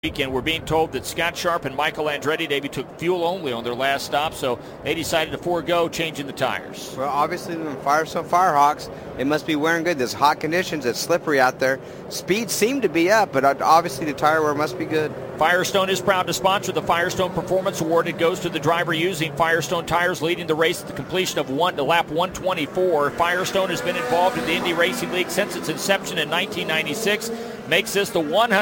Weekend, we're being told that Scott Sharp and Michael Andretti, Davey, took fuel only on their last stop, so they decided to forego changing the tires. Well, obviously, the Firestone Firehawks, it must be wearing good. There's hot conditions. It's slippery out there. Speeds seem to be up, but obviously the tire wear must be good. Firestone is proud to sponsor the Firestone Performance Award. It goes to the driver using Firestone tires, leading the race at the completion of lap 124. Firestone has been involved in the Indy Racing League since its inception in 1996. Makes this the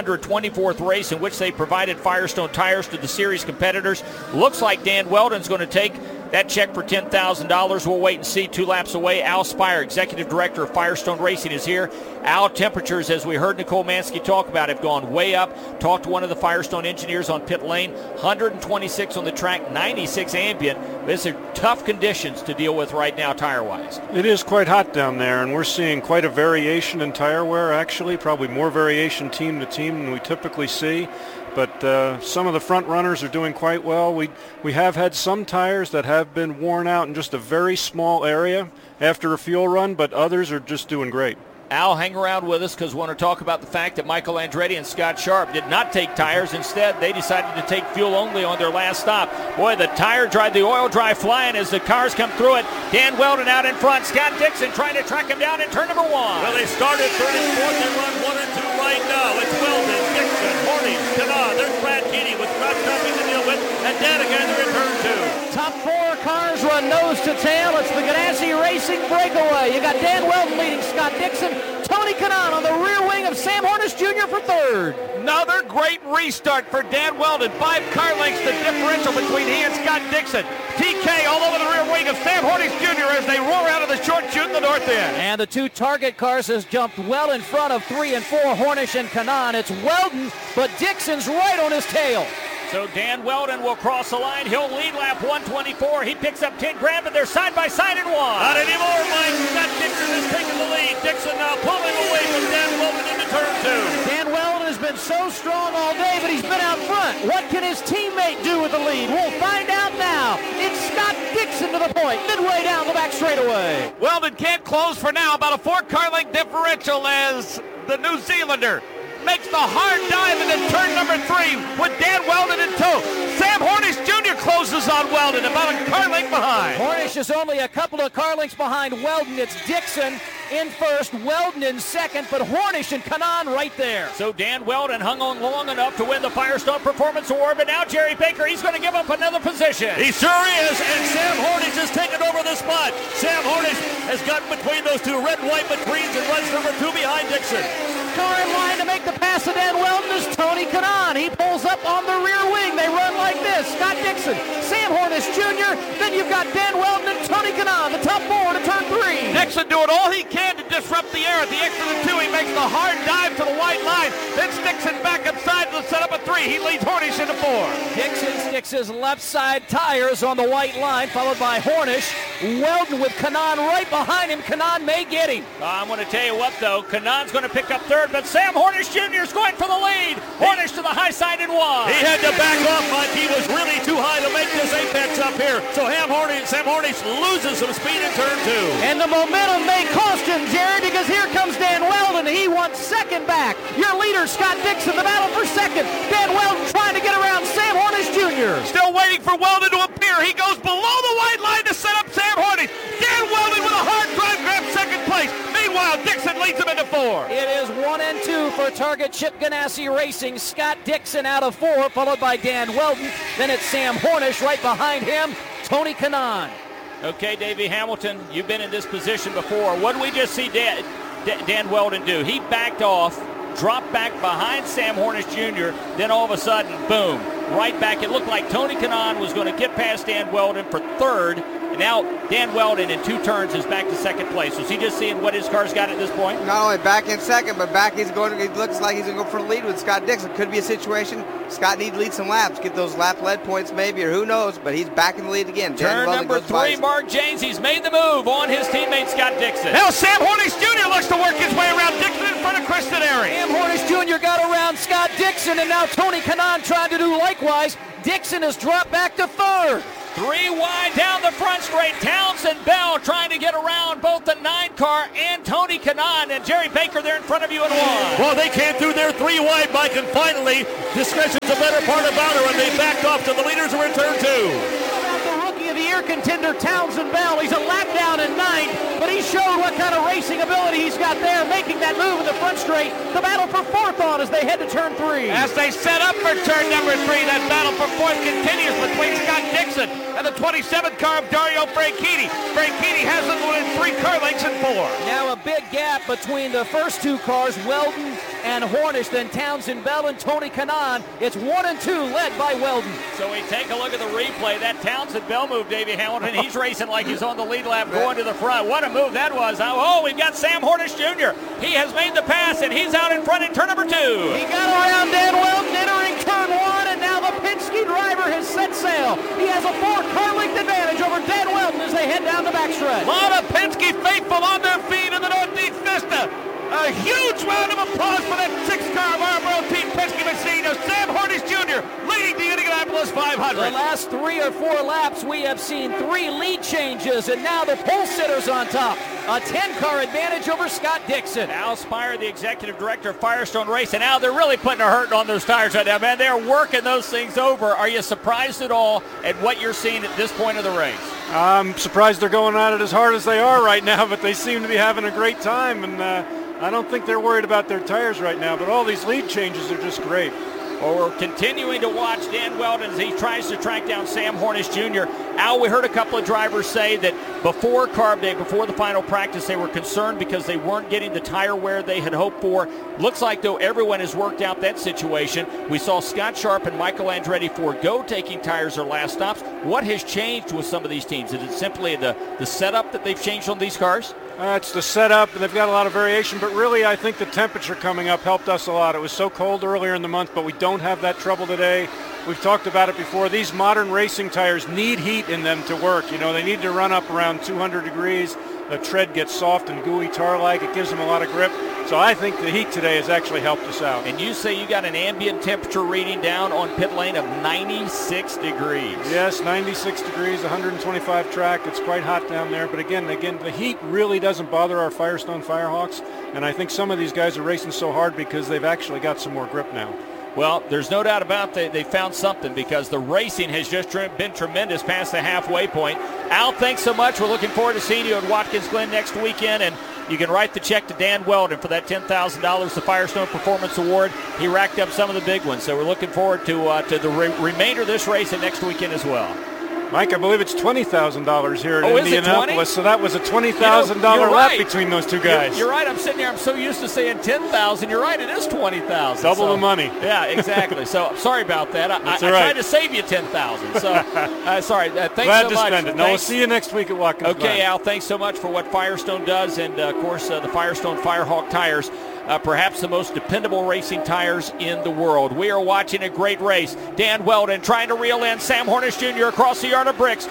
124th race in which they provided Firestone tires to the series competitors. Looks like Dan Weldon's going to take that check for $10,000. We'll wait and see. 2 laps away. Al Spire, Executive Director of Firestone Racing, is here. Al, temperatures, as we heard Nicole Mansky talk about, have gone way up. Talked to one of the Firestone engineers on pit lane. 126 on the track, 96 ambient. These are tough conditions to deal with right now tire-wise. It is quite hot down there, and we're seeing quite a variation in tire wear, actually. Probably more variation team to team than we typically see. But some of the front runners are doing quite well. We have had some tires that have been worn out in just a very small area after a fuel run, but others are just doing great. Al, hang around with us because we want to talk about the fact that Michael Andretti and Scott Sharp did not take tires. Instead, they decided to take fuel only on their last stop. Boy, the oil dry flying as the cars come through it. Dan Weldon out in front. Scott Dixon trying to track him down in turn number 1. Well, they started third and fourth. They run 1 and 2 right now. It's Weldon, Dixon, Horney, Kanaan. There's Brad Keeney with Scott Sharpie to deal with, and Dan again in turn 2. Top 4 cars run nose to tail. It's the Ganassi Racing breakaway. You got Dan Weldon leading Scott Dixon. Tony Kanaan on the rear wing of Sam Hornish Jr. for third. Another great restart for Dan Weldon. 5 car lengths the differential between he and Scott Dixon. TK all over the rear wing of Sam Hornish Jr. as they roar out of the short chute in the north end. And the 2 target cars has jumped well in front of 3 and 4, Hornish and Kanaan. It's Weldon, but Dixon's right on his tail. So Dan Weldon will cross the line. He'll lead lap 124. He picks up 10 grand, but they're side by side in 1. Not anymore, Mike. Scott Dixon is taking the lead. Dixon now pulling away from Dan Weldon into turn 2. Dan Weldon has been so strong all day, but he's been out front. What can his teammate do with the lead? We'll find out now. It's Scott Dixon to the point, midway down the back straightaway. Weldon can't close for now. About a 4 car length differential as the New Zealander makes the hard dive into turn number 3 with Dan Weldon in tow. Sam Hornish Jr. closes on Weldon, about a car length behind. Hornish is only a couple of car lengths behind Weldon. It's Dixon in first, Weldon in second, but Hornish and Kanaan right there. So Dan Weldon hung on long enough to win the Firestone Performance Award, but now Jerry Baker, he's going to give up another position. He sure is, and Sam Hornish has taken over the spot. Sam Hornish has gotten between those 2 red, white, but greens and runs number 2 behind Dixon. Car in line to make the pass to Dan Weldon is Tony Kanaan. He pulls up on the rear wing. They run like this. Scott Dixon, Sam Hornish Jr., then you've got Dan Weldon and Tony Kanaan, the top 4 to turn 3. Dixon doing all he can to disrupt the air. At the exit of 2, he makes the hard dive to the white line. Then Dixon back upside to set up a 3. He leads Hornish into 4. Dixon sticks his left side tires on the white line, followed by Hornish. Weldon with Kanaan right behind him. Kanaan may get him. I'm going to tell you what, though. Kanaan's going to pick up third, but Sam Hornish Jr. is going for the lead. Hornish to the high side in 1. He had to back off, Mike. He was really too high to make this apex up here. So Sam Hornish loses some speed in turn 2. And the momentum may cost him, Jerry, because here comes Dan Weldon. He wants second back. Your leader, Scott Dixon, the battle for second. Dan Weldon trying to get around Sam Hornish Jr. Still waiting for Weldon to appear. He goes below the white line to set up Sam Hornish. Dan Weldon with a hard drive grabs second place. Meanwhile, Dixon leads him into 4. It is 1 and 2 for Target Chip Ganassi Racing. Scott Dixon out of 4, followed by Dan Weldon. Then it's Sam Hornish right behind him, Tony Kanaan. Okay, Davey Hamilton, you've been in this position before. What did we just see Dan Weldon do? He backed off, dropped back behind Sam Hornish Jr., then all of a sudden, boom, right back. It looked like Tony Kanaan was going to get past Dan Weldon for third. Now, Dan Weldon in 2 turns is back to second place. Was he just seeing what his car's got at this point? Not only back in second, but back he looks like he's going to go for the lead with Scott Dixon. Could be a situation Scott needs to lead some laps, get those lap lead points maybe, or who knows, but he's back in the lead again. Turn number 3, Mark James. He's made the move on his teammate Scott Dixon. Now Sam Hornish Jr. looks to work his way around Dixon in front of Kristen Airy. Sam Hornish Jr. got around Scott Dixon, and now Tony Kanaan trying to do likewise. Dixon has dropped back to third. 3 wide down the front straight. Townsend Bell trying to get around both the 9 car and Tony Kanaan, and Jerry Baker there in front of you in 1. Well, they came through there 3 wide, Mike, and finally, discretion's the better part about her, and they backed off to the leaders who return 2. Of the year contender Townsend Bell. He's a lap down in 9th, but he showed what kind of racing ability he's got there, making that move in the front straight. The battle for 4th on as they head to turn 3. As they set up for turn number 3, that battle for 4th continues between Scott Dixon and the 27th car of Dario Franchitti. Franchitti has them within 3 car lengths in 4. Now a big gap between the first 2 cars, Weldon and Hornish, then Townsend Bell and Tony Kanaan. It's 1 and 2 led by Weldon. So we take a look at the replay. That Townsend Bell move, Davey Hamilton, he's racing like he's on the lead lap going to the front. What a move that was. Oh, we've got Sam Hornish Jr. He has made the pass, and he's out in front in turn number 2. He got around Dan Weldon entering turn 1, and now the Penske driver has set sail. He has a 4-car length advantage over Dan Weldon as they head down the backstretch. A lot of Penske faithful on their feet in the Northeast Vista. A huge round of applause for that 6-car Marlboro Team Penske machine of Sam Hornish Jr. leading the Indianapolis 500. The last 3 or 4 laps, we have seen 3 lead changes, and now the pole sitter's on top. A 10-car advantage over Scott Dixon. Al Spire, the executive director of Firestone Racing. Now they're really putting a hurting on those tires right now, man. They're working those things over. Are you surprised at all at what you're seeing at this point of the race? I'm surprised they're going at it as hard as they are right now, but they seem to be having a great time, and I don't think they're worried about their tires right now, but all these lead changes are just great. Well, we're continuing to watch Dan Weldon as he tries to track down Sam Hornish Jr. Al, we heard a couple of drivers say that before Carb Day, before the final practice, they were concerned because they weren't getting the tire wear they had hoped for. Looks like, though, everyone has worked out that situation. We saw Scott Sharp and Michael Andretti forego taking tires their last stops. What has changed with some of these teams? Is it simply the setup that they've changed on these cars? It's the setup, and they've got a lot of variation, but really I think the temperature coming up helped us a lot. It was so cold earlier in the month, but we don't have that trouble today. We've talked about it before. These modern racing tires need heat in them to work. You know, they need to run up around 200 degrees. The tread gets soft and gooey tar-like. It gives them a lot of grip. So I think the heat today has actually helped us out. And you say you got an ambient temperature reading down on pit lane of 96 degrees. Yes, 96 degrees, 125 track. It's quite hot down there. But again, the heat really doesn't bother our Firestone Firehawks. And I think some of these guys are racing so hard because they've actually got some more grip now. Well, there's no doubt about it. They found something because the racing has just been tremendous past the halfway point. Al, thanks so much. We're looking forward to seeing you at Watkins Glen next weekend. And you can write the check to Dan Weldon for that $10,000, the Firestone Performance Award. He racked up some of the big ones. So we're looking forward to the remainder of this race and next weekend as well. Mike, I believe it's $20,000 here in Indianapolis, so that was a $20,000 lap between those two guys. You're right. I'm sitting here. I'm so used to saying $10,000. You're right. It is $20,000. Double the money. Yeah, exactly. So sorry about that. I tried to save you $10,000. So sorry. Thanks Glad so to much. Spend it. No, we'll see you next week at Watkins Glen. Okay, Al. Thanks so much for what Firestone does, and of course the Firestone Firehawk tires. Perhaps the most dependable racing tires in the world. We are watching a great race. Dan Weldon trying to reel in Sam Hornish Jr. across the yard of bricks.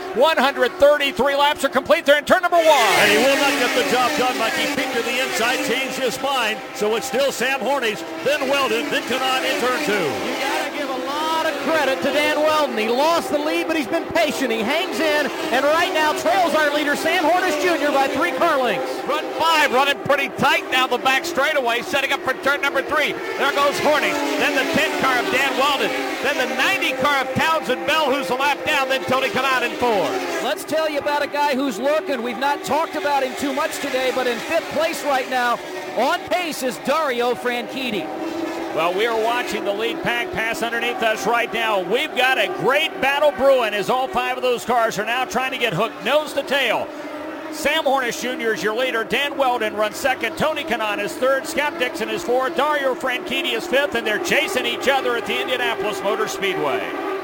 133 laps are complete there in turn number 1. And he will not get the job done like he peeked to the inside, changed his mind. So it's still Sam Hornish, then Weldon, then Kanaan in turn 2. You got to give a lot of credit to Dan Weldon. He lost the lead, but he's been patient. He hangs in, and right now trails our leader, Sam Hornish Jr. by 3 car lengths. Front 5 running pretty tight down the back straightaway, setting up for turn number 3. There goes Hornish, then the 10 car of Dan Weldon, then the 90 car of Townsend Bell, who's a lap down, then Tony Kanaan in 4. Let's tell you about a guy who's looking. We've not talked about him too much today, but in 5th place right now, on pace is Dario Franchitti. Well, we are watching the lead pack pass underneath us right now. We've got a great battle brewing as all 5 of those cars are now trying to get hooked nose to tail. Sam Hornish Jr. is your leader. Dan Weldon runs 2nd. Tony Kanaan is 3rd. Scott Dixon is 4th. Dario Franchitti is 5th. And they're chasing each other at the Indianapolis Motor Speedway.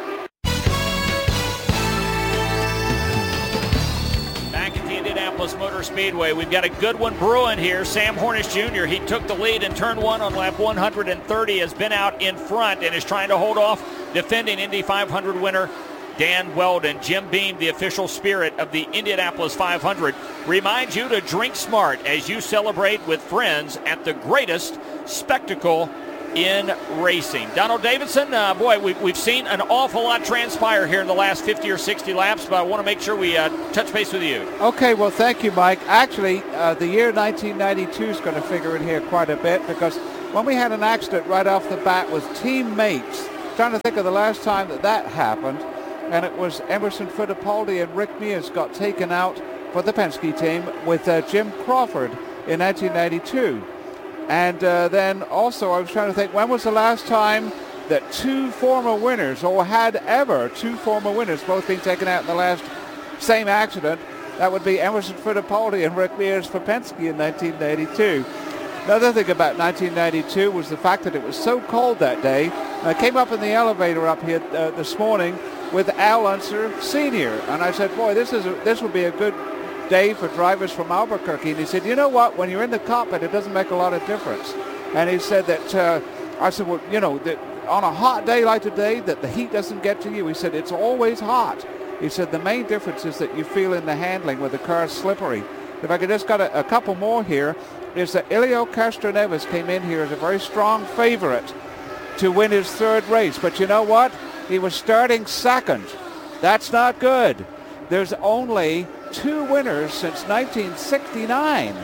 Back at the Indianapolis Motor Speedway, we've got a good one brewing here. Sam Hornish Jr., he took the lead in turn 1 on lap 130, has been out in front and is trying to hold off defending Indy 500 winner Dan Weldon. Jim Beam, the official spirit of the Indianapolis 500, reminds you to drink smart as you celebrate with friends at the greatest spectacle in racing. Donald Davidson, boy, we've seen an awful lot transpire here in the last 50 or 60 laps, but I want to make sure we touch base with you. Okay, well, thank you, Mike. Actually, the year 1992 is going to figure in here quite a bit, because when we had an accident right off the bat with teammates, trying to think of the last time that happened, and it was Emerson Fittipaldi and Rick Mears got taken out for the Penske team with Jim Crawford in 1992. And then also I was trying to think, when was the last time that two former winners, or had ever two former winners, both being taken out in the last same accident? That would be Emerson Fittipaldi and Rick Mears for Penske in 1982. Another thing about 1992 was the fact that it was so cold that day. I came up in the elevator up here this morning with Al Unser Sr. And I said, boy, this would be a good day for drivers from Albuquerque. And he said, you know what, when you're in the cockpit, it doesn't make a lot of difference. And he said that, I said, well, you know, that on a hot day like today, that the heat doesn't get to you. He said, it's always hot. He said, the main difference is that you feel in the handling where the car's slippery. If I could just got a couple more here, is that Elio Castroneves came in here as a very strong favorite to win his third race. But you know what? He was starting second. That's not good. There's only two winners since 1969.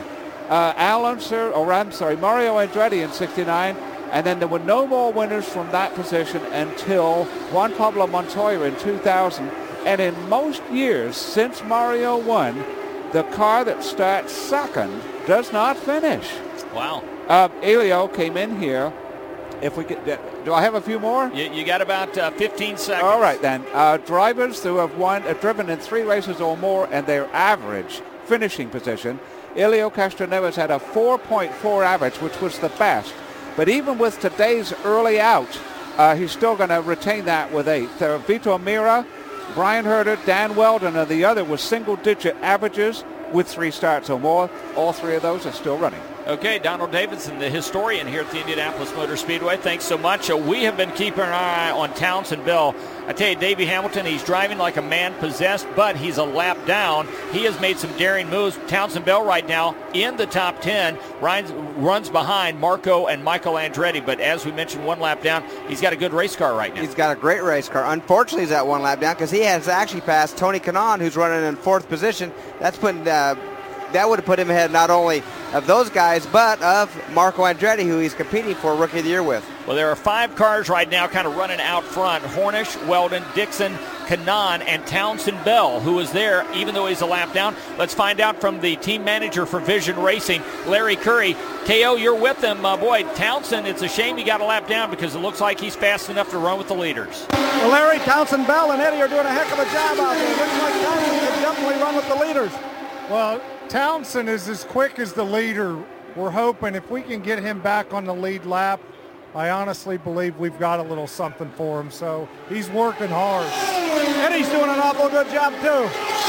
Mario Andretti in 69, and then there were no more winners from that position until Juan Pablo Montoya in 2000. And in most years since Mario won, the car that starts second does not finish. Wow. Elio came in here. If we could, do I have a few more? You got about 15 seconds. All right, then. Drivers who have driven in 3 races or more and their average finishing position, Elio Castroneves had a 4.4 average, which was the best. But even with today's early out, he's still going to retain that with 8. Vitor Meira, Brian Herter, Dan Weldon, and the other with single-digit averages with 3 starts or more. All 3 of those are still running. Okay, Donald Davidson, the historian here at the Indianapolis Motor Speedway. Thanks so much. We have been keeping an eye on Townsend Bell. I tell you, Davey Hamilton, he's driving like a man possessed, but he's a lap down. He has made some daring moves. Townsend Bell right now in the top 10, runs behind Marco and Michael Andretti. But as we mentioned, 1 lap down, he's got a good race car right now. He's got a great race car. Unfortunately, he's at 1 lap down because he has actually passed Tony Kanaan, who's running in 4th position. That's putting... that would have put him ahead not only of those guys, but of Marco Andretti, who he's competing for Rookie of the Year with. Well, there are 5 cars right now kind of running out front. Hornish, Weldon, Dixon, Kanaan, and Townsend Bell, who is there even though he's a lap down. Let's find out from the team manager for Vision Racing, Larry Curry. KO, you're with them. Boy, Townsend, it's a shame he got a lap down because it looks like he's fast enough to run with the leaders. Well, Larry, Townsend Bell and Eddie are doing a heck of a job out there. It looks like Townsend can definitely run with the leaders. Well, Townsend is as quick as the leader. We're hoping if we can get him back on the lead lap, I honestly believe we've got a little something for him. So he's working hard. Eddie's doing an awful good job too.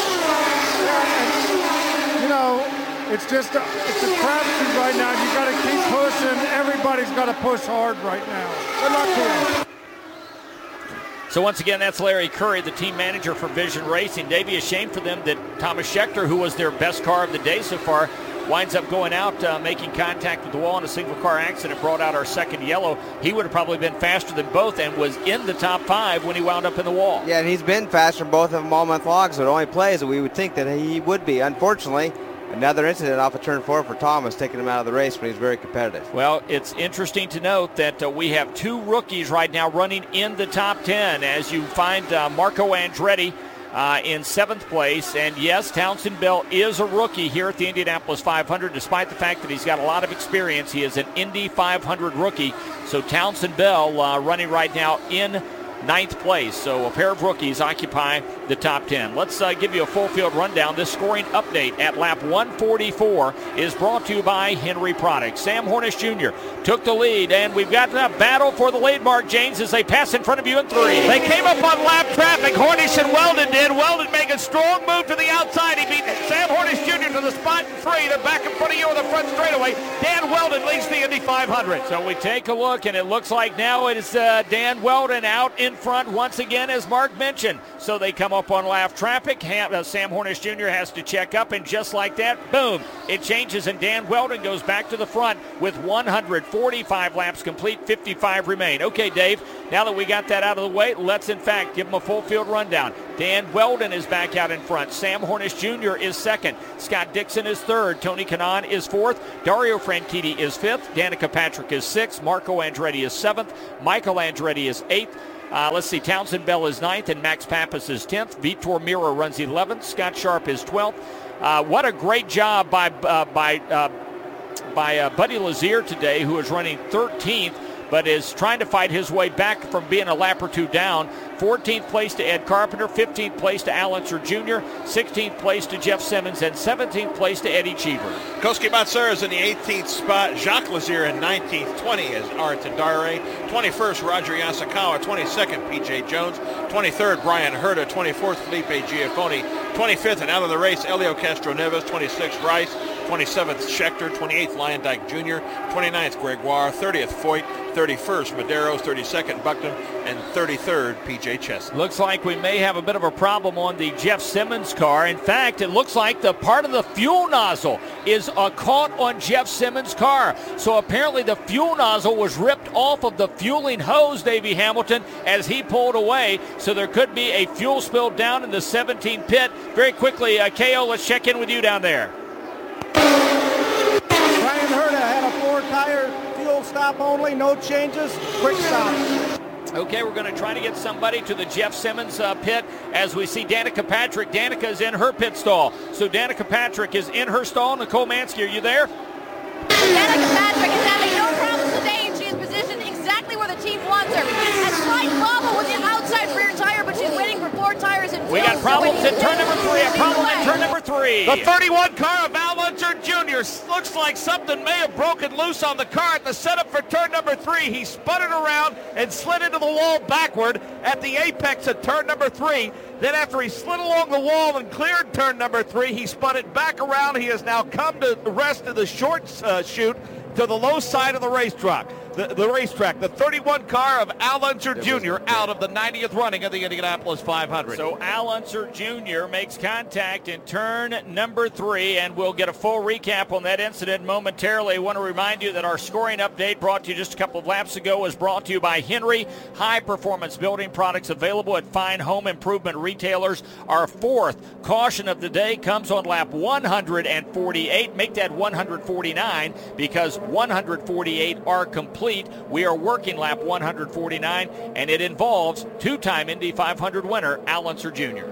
You know, it's a crapshoot right now. You got to keep pushing. Everybody's got to push hard right now. Good luck to him. So once again, that's Larry Curry, the team manager for Vision Racing. Davey, a shame for them that Thomas Scheckter, who was their best car of the day so far, winds up going out, making contact with the wall in a single-car accident, brought out our second yellow. He would have probably been faster than both and was in the top 5 when he wound up in the wall. Yeah, and he's been faster than both of them all month long, so it only plays that we would think that he would be. Unfortunately, another incident off of turn 4 for Thomas, taking him out of the race when he's very competitive. Well, it's interesting to note that we have 2 rookies right now running in the top 10 as you find Marco Andretti in 7th place. And yes, Townsend Bell is a rookie here at the Indianapolis 500, despite the fact that he's got a lot of experience. He is an Indy 500 rookie. So Townsend Bell running right now in 9th place. So a pair of rookies occupy the top 10. Let's give you a full field rundown. This scoring update at lap 144 is brought to you by Henry Products. Sam Hornish Jr. took the lead, and we've got a battle for the lead, Mark James, as they pass in front of you in 3. They came up on lap traffic. Hornish and Weldon did. Weldon make a strong move to the outside. He beat Sam Hornish Jr. to the spot in 3. They're back in front of you on the front straightaway. Dan Weldon leads the Indy 500. So we take a look, and it looks like now it is Dan Weldon out in in front once again, as Mark mentioned. So they come up on lap traffic. Sam Hornish Jr. has to check up, and just like that, boom, it changes, and Dan Weldon goes back to the front with 145 laps complete, 55 remain. Okay, Dave, now that we got that out of the way, let's in fact give them a full field rundown. Dan Weldon is back out in front. Sam Hornish Jr. is second. Scott Dixon is third. Tony Kanaan is fourth. Dario Franchitti is fifth. Danica Patrick is sixth. Marco Andretti is seventh. Michael Andretti is eighth. Let's see, Townsend Bell is ninth, and Max Pappas is 10th. Vitor Mira runs 11th. Scott Sharp is 12th. What a great job by Buddy Lazier today, who is running 13th, but is trying to fight his way back from being a lap or two down. 14th place to Ed Carpenter, 15th place to Al Unser Jr., 16th place to Jeff Simmons, and 17th place to Eddie Cheever. Koski Matsura is in the 18th spot. Jacques Lazier in 19th. 20 is Ayrton Dare. 21st, Roger Yasukawa. 22nd, P.J. Jones. 23rd, Brian Herta. 24th, Felipe Giafoni. 25th, and out of the race, Elio Castro-Neves. 26th, Rice. 27th, Schechter. 28th, Lyondike Jr. 29th, Gregoire. 30th, Foyt. 31st, Medeiros. 32nd, Buckton. And 33rd, P.J. Chesson. Looks like we may have a bit of a problem on the Jeff Simmons car. In fact, it looks like the part of the fuel nozzle is caught on Jeff Simmons' car. So apparently the fuel nozzle was ripped off of the fueling hose, Davey Hamilton, as he pulled away. So there could be a fuel spill down in the 17 pit. Very quickly, KO, let's check in with you down there. Brian Herta had a 4-tire fuel stop only, no changes, quick stop. Okay, we're going to try to get somebody to the Jeff Simmons pit as we see Danica Patrick. Danica is in her pit stall. So Danica Patrick is in her stall. Nicole Mansky, are you there? Danica Patrick is having no problems today, and she is positioned exactly where the team wants her. A slight wobble with the outside rear tire, but she's waiting for 4 tires and we got problems at turn number 3. A problem at turn number 3. The 31 car of Al Unser Jr. looks like something may have broken loose on the car at the setup for turn number 3. He spun it around and slid into the wall backward at the apex of turn number 3. Then after he slid along the wall and cleared turn number 3, he spun it back around. He has now come to the rest of the short chute to the low side of the racetrack. The 31 car of Al Unser Jr. out of the 90th running of the Indianapolis 500. So Al Unser Jr. makes contact in turn number 3, and we'll get a full recap on that incident momentarily. I want to remind you that our scoring update brought to you just a couple of laps ago was brought to you by Henry High Performance Building Products, available at fine home improvement retailers. Our 4th caution of the day comes on lap 148. Make that 149 because 148 are complete. We are working lap 149, and it involves 2-time Indy 500 winner Al Unser Jr.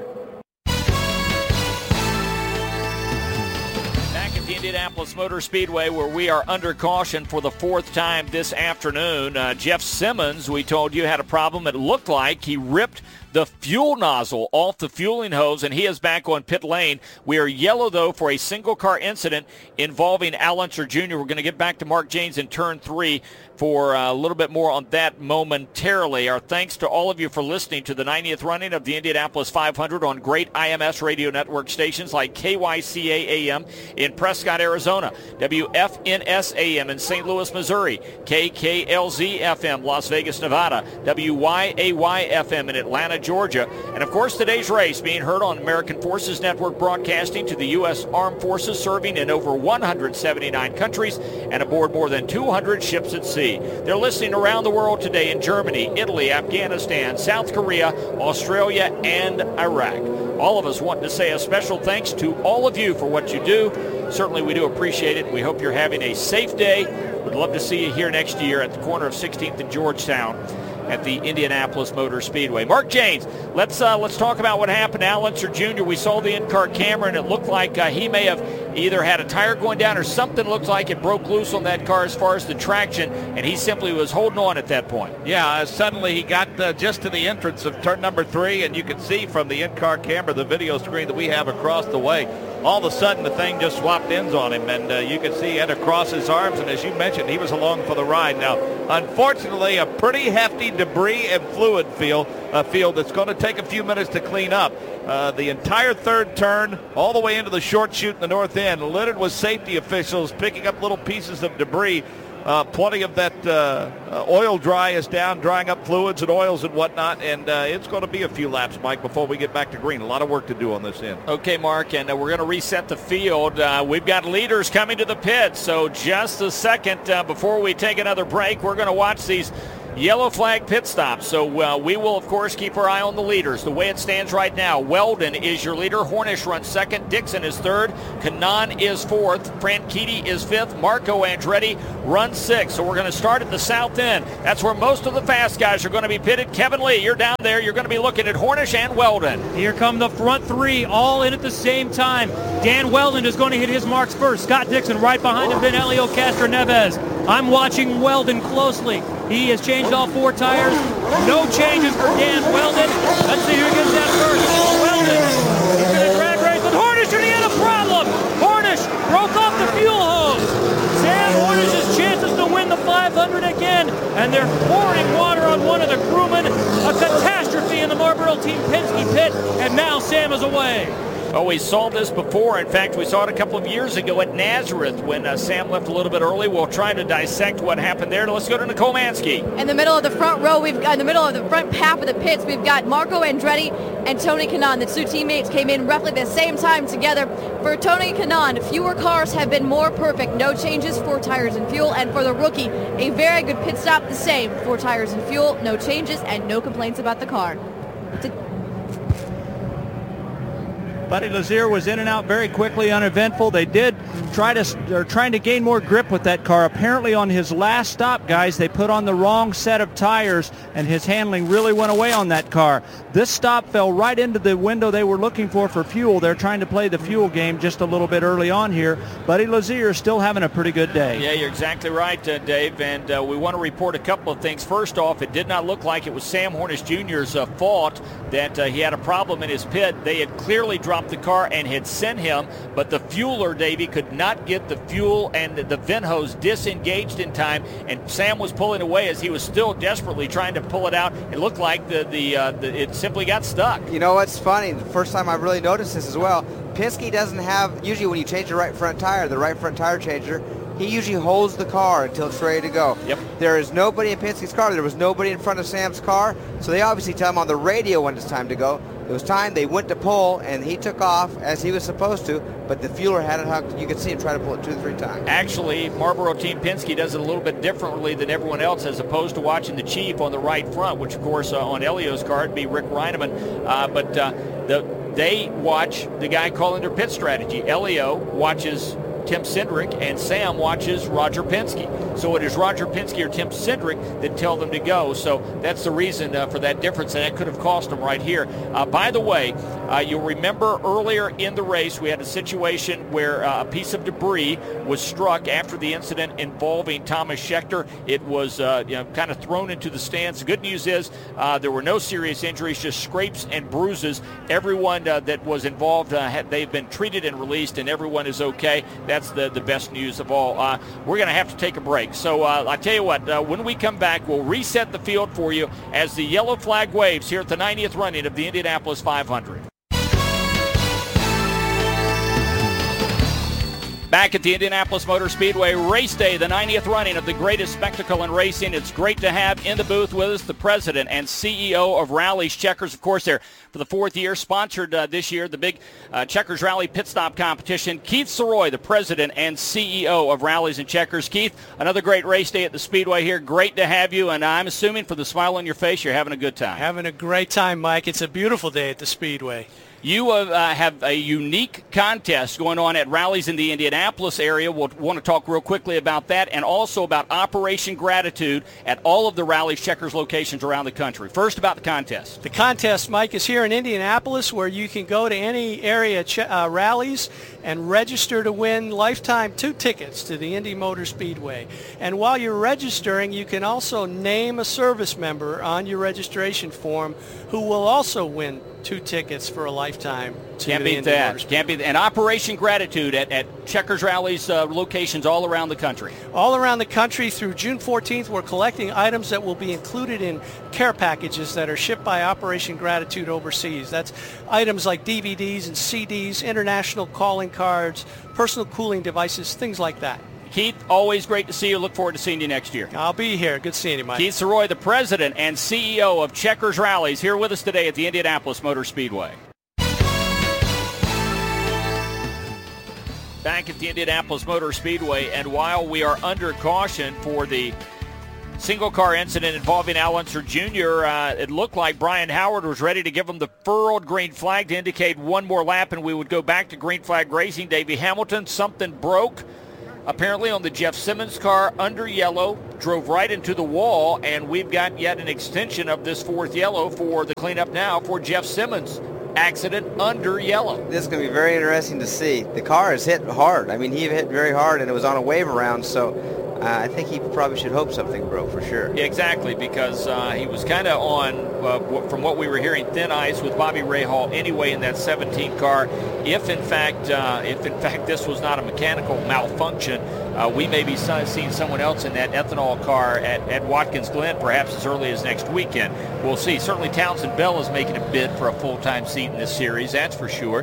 Back at the Indianapolis Motor Speedway, where we are under caution for the 4th time this afternoon. Jeff Simmons, we told you, had a problem. It looked like he ripped the fuel nozzle off the fueling hose, and he is back on pit lane. We are yellow, though, for a single-car incident involving Al Unser Jr. We're going to get back to Mark Jaynes in turn 3 for a little bit more on that momentarily. Our thanks to all of you for listening to the 90th running of the Indianapolis 500 on great IMS radio network stations like KYCA AM in Prescott, Arizona, WFNS AM in St. Louis, Missouri, KKLZ FM, Las Vegas, Nevada, WYAY FM in Atlanta, Georgia, and of course today's race being heard on American Forces Network, broadcasting to the U.S. Armed Forces, serving in over 179 countries and aboard more than 200 ships at sea. They're listening around the world today in Germany, Italy, Afghanistan, South Korea, Australia, and Iraq. All of us want to say a special thanks to all of you for what you do. Certainly we do appreciate it. We hope you're having a safe day. We'd love to see you here next year at the corner of 16th and Georgetown at the Indianapolis Motor Speedway. Mark Jaynes, let's talk about what happened to Al Unser Jr. We saw the in-car camera, and it looked like he may have either had a tire going down or something looked like it broke loose on that car as far as the traction, and he simply was holding on at that point. Yeah, suddenly he got just to the entrance of turn number 3, and you can see from the in-car camera, the video screen that we have across the way, all of a sudden the thing just swapped ends on him, and you can see he had to cross his arms, and as you mentioned, he was along for the ride. Now, unfortunately, a pretty hefty debris and fluid field that's going to take a few minutes to clean up. The entire third turn, all the way into the short chute in the north end, littered with safety officials picking up little pieces of debris. Plenty of that oil dry is down, drying up fluids and oils and whatnot, and it's going to be a few laps, Mike, before we get back to green. A lot of work to do on this end. Okay, Mark, and we're going to reset the field. We've got leaders coming to the pit, so just a second before we take another break, we're going to watch these yellow flag pit stops. So we will, of course, keep our eye on the leaders. The way it stands right now, Weldon is your leader. Hornish runs second. Dixon is third. Kanaan is fourth. Franchitti is fifth. Marco Andretti runs sixth. So we're going to start at the south end. That's where most of the fast guys are going to be pitted. Kevin Lee, you're down there. You're going to be looking at Hornish and Weldon. Here come the front three, all in at the same time. Dan Weldon is going to hit his marks first. Scott Dixon right behind him, then Helio Castroneves. I'm watching Weldon closely. He has changed all four tires. No changes for Dan Weldon. Let's see who gets that first. Weldon. He's going to drag race with Hornish, and he had a problem. Hornish broke off the fuel hose. Sam Hornish's chances to win the 500 again, and they're pouring water on one of the crewmen. A catastrophe in the Marlboro Team Penske pit, and now Sam is away. Oh, we saw this before. In fact, we saw it a couple of years ago at Nazareth when Sam left a little bit early. We'll try to dissect what happened there. Let's go to Nicole Mansky. In the middle of the front row, in the middle of the front half of the pits, we've got Marco Andretti and Tony Kanaan. The two teammates came in roughly the same time together. For Tony Kanaan, fewer cars have been more perfect. No changes, 4 tires and fuel. And for the rookie, a very good pit stop, the same. 4 tires and fuel, no changes, and no complaints about the car. Buddy Lazier was in and out very quickly, uneventful. They did they're trying to gain more grip with that car. Apparently on his last stop, guys, they put on the wrong set of tires, and his handling really went away on that car. This stop fell right into the window they were looking for fuel. They're trying to play the fuel game just a little bit early on here. Buddy Lazier is still having a pretty good day. Yeah, you're exactly right, Dave, and we want to report a couple of things. First off, it did not look like it was Sam Hornish Jr.'s fault that he had a problem in his pit. They had clearly dropped the car and had sent him, but the fueler, Davey, could not get the fuel and the vent hose disengaged in time, and Sam was pulling away as he was still desperately trying to pull it out. It looked like it simply got stuck. You know what's funny? The first time I've really noticed this as well, Penske doesn't have, usually when you change the right front tire changer, he usually holds the car until it's ready to go. Yep. There is nobody in Penske's car. There was nobody in front of Sam's car, so they obviously tell him on the radio when it's time to go. It was time. They went to pull, and he took off as he was supposed to, but the fueler had it hooked. You could see him try to pull it 2 or 3 times. Actually, Marlboro Team Penske does it a little bit differently than everyone else, as opposed to watching the chief on the right front, which, of course, on Elio's car, it'd be Rick Reineman. They watch the guy calling their pit strategy. Elio watches Tim Cindric, and Sam watches Roger Penske. So it is Roger Penske or Tim Cindric that tell them to go. So that's the reason for that difference, and that could have cost them right here. By the way, you'll remember earlier in the race we had a situation where a piece of debris was struck after the incident involving Thomas Scheckter. It was kind of thrown into the stands. The good news is there were no serious injuries, just scrapes and bruises. Everyone that was involved, they've been treated and released, and everyone is okay. That's the best news of all. We're going to have to take a break. So I tell you what, when we come back, we'll reset the field for you as the yellow flag waves here at the 90th running of the Indianapolis 500. Back at the Indianapolis Motor Speedway race day, the 90th running of the greatest spectacle in racing. It's great to have in the booth with us the president and CEO of Rally's Checkers. Of course, they're for the 4th year sponsored this year, the big Checkers Rally Pit Stop Competition. Keith Soroy, the president and CEO of Rally's and Checkers. Keith, another great race day at the Speedway here. Great to have you, and I'm assuming from the smile on your face, you're having a good time. Having a great time, Mike. It's a beautiful day at the Speedway. You have a unique contest going on at rallies in the Indianapolis area. We'll want to talk real quickly about that, and also about Operation Gratitude at all of the Rally's Checkers locations around the country. First, about the contest. The contest, Mike, is here in Indianapolis, where you can go to any area rallies and register to win lifetime 2 tickets to the Indy Motor Speedway. And while you're registering, you can also name a service member on your registration form who will also win 2 tickets for a lifetime to Can't the beat Indy that. Motor Can't beat that. And Operation Gratitude at Checkers Rallies locations all around the country. All around the country through June 14th, we're collecting items that will be included in care packages that are shipped by Operation Gratitude overseas. That's items like DVDs and CDs, international calling cards, personal cooling devices, things like that. Keith, always great to see you. Look forward to seeing you next year. I'll be here. Good seeing you, Mike. Keith Soroy, the president and CEO of Checkers Rallies, here with us today at the Indianapolis Motor Speedway. Back at the Indianapolis Motor Speedway, and while we are under caution for the single car incident involving Al Unser Jr., it looked like Brian Howard was ready to give him the furrowed green flag to indicate one more lap and we would go back to green flag racing. Davey Hamilton, something broke apparently on the Jeff Simmons car under yellow, drove right into the wall, and we've got yet an extension of this fourth yellow for the cleanup now for Jeff Simmons. Accident under yellow. This is going to be very interesting to see. The car is hit hard. I mean, he hit very hard, and it was on a wave around, so I think he probably should hope something broke for sure. Yeah, exactly, because he was kind of on, from what we were hearing, thin ice with Bobby Rahal anyway in that 17 car. If in fact this was not a mechanical malfunction, we may be seeing someone else in that ethanol car at Watkins Glen perhaps as early as next weekend. We'll see. Certainly Townsend Bell is making a bid for a full-time seat in this series, that's for sure.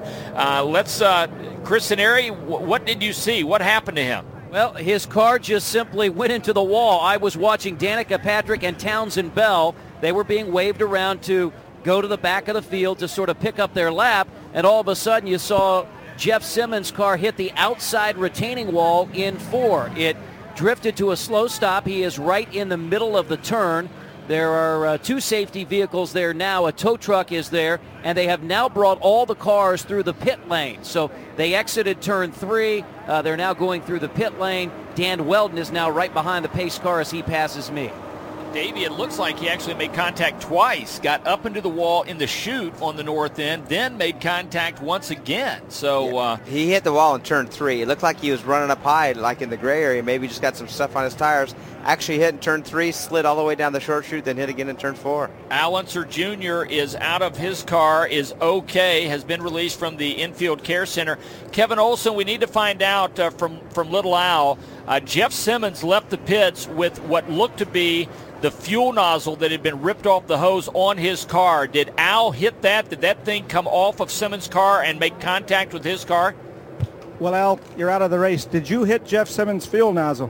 Chris Cineri, what did you see? What happened to him? Well, his car just simply went into the wall. I was watching Danica Patrick and Townsend Bell. They were being waved around to go to the back of the field to sort of pick up their lap, and all of a sudden you saw Jeff Simmons' car hit the outside retaining wall in 4. It drifted to a slow stop. He is right in the middle of the turn. There are 2 safety vehicles there now. A tow truck is there, and they have now brought all the cars through the pit lane. So they exited turn 3. They're now going through the pit lane. Dan Weldon is now right behind the pace car as he passes me. Davey, it looks like he actually made contact twice, got up into the wall in the chute on the north end, then made contact once again. So he hit the wall in turn 3. It looked like he was running up high, like in the gray area. Maybe just got some stuff on his tires. Actually hit in turn 3, slid all the way down the short chute, then hit again in turn 4. Al Unser Jr. is out of his car, is okay, has been released from the infield care center. Kevin Olson, we need to find out from Little Al. Jeff Simmons left the pits with what looked to be the fuel nozzle that had been ripped off the hose on his car. Did Al hit that? Did that thing come off of Simmons' car and make contact with his car? Well, Al, you're out of the race. Did you hit Jeff Simmons' fuel nozzle?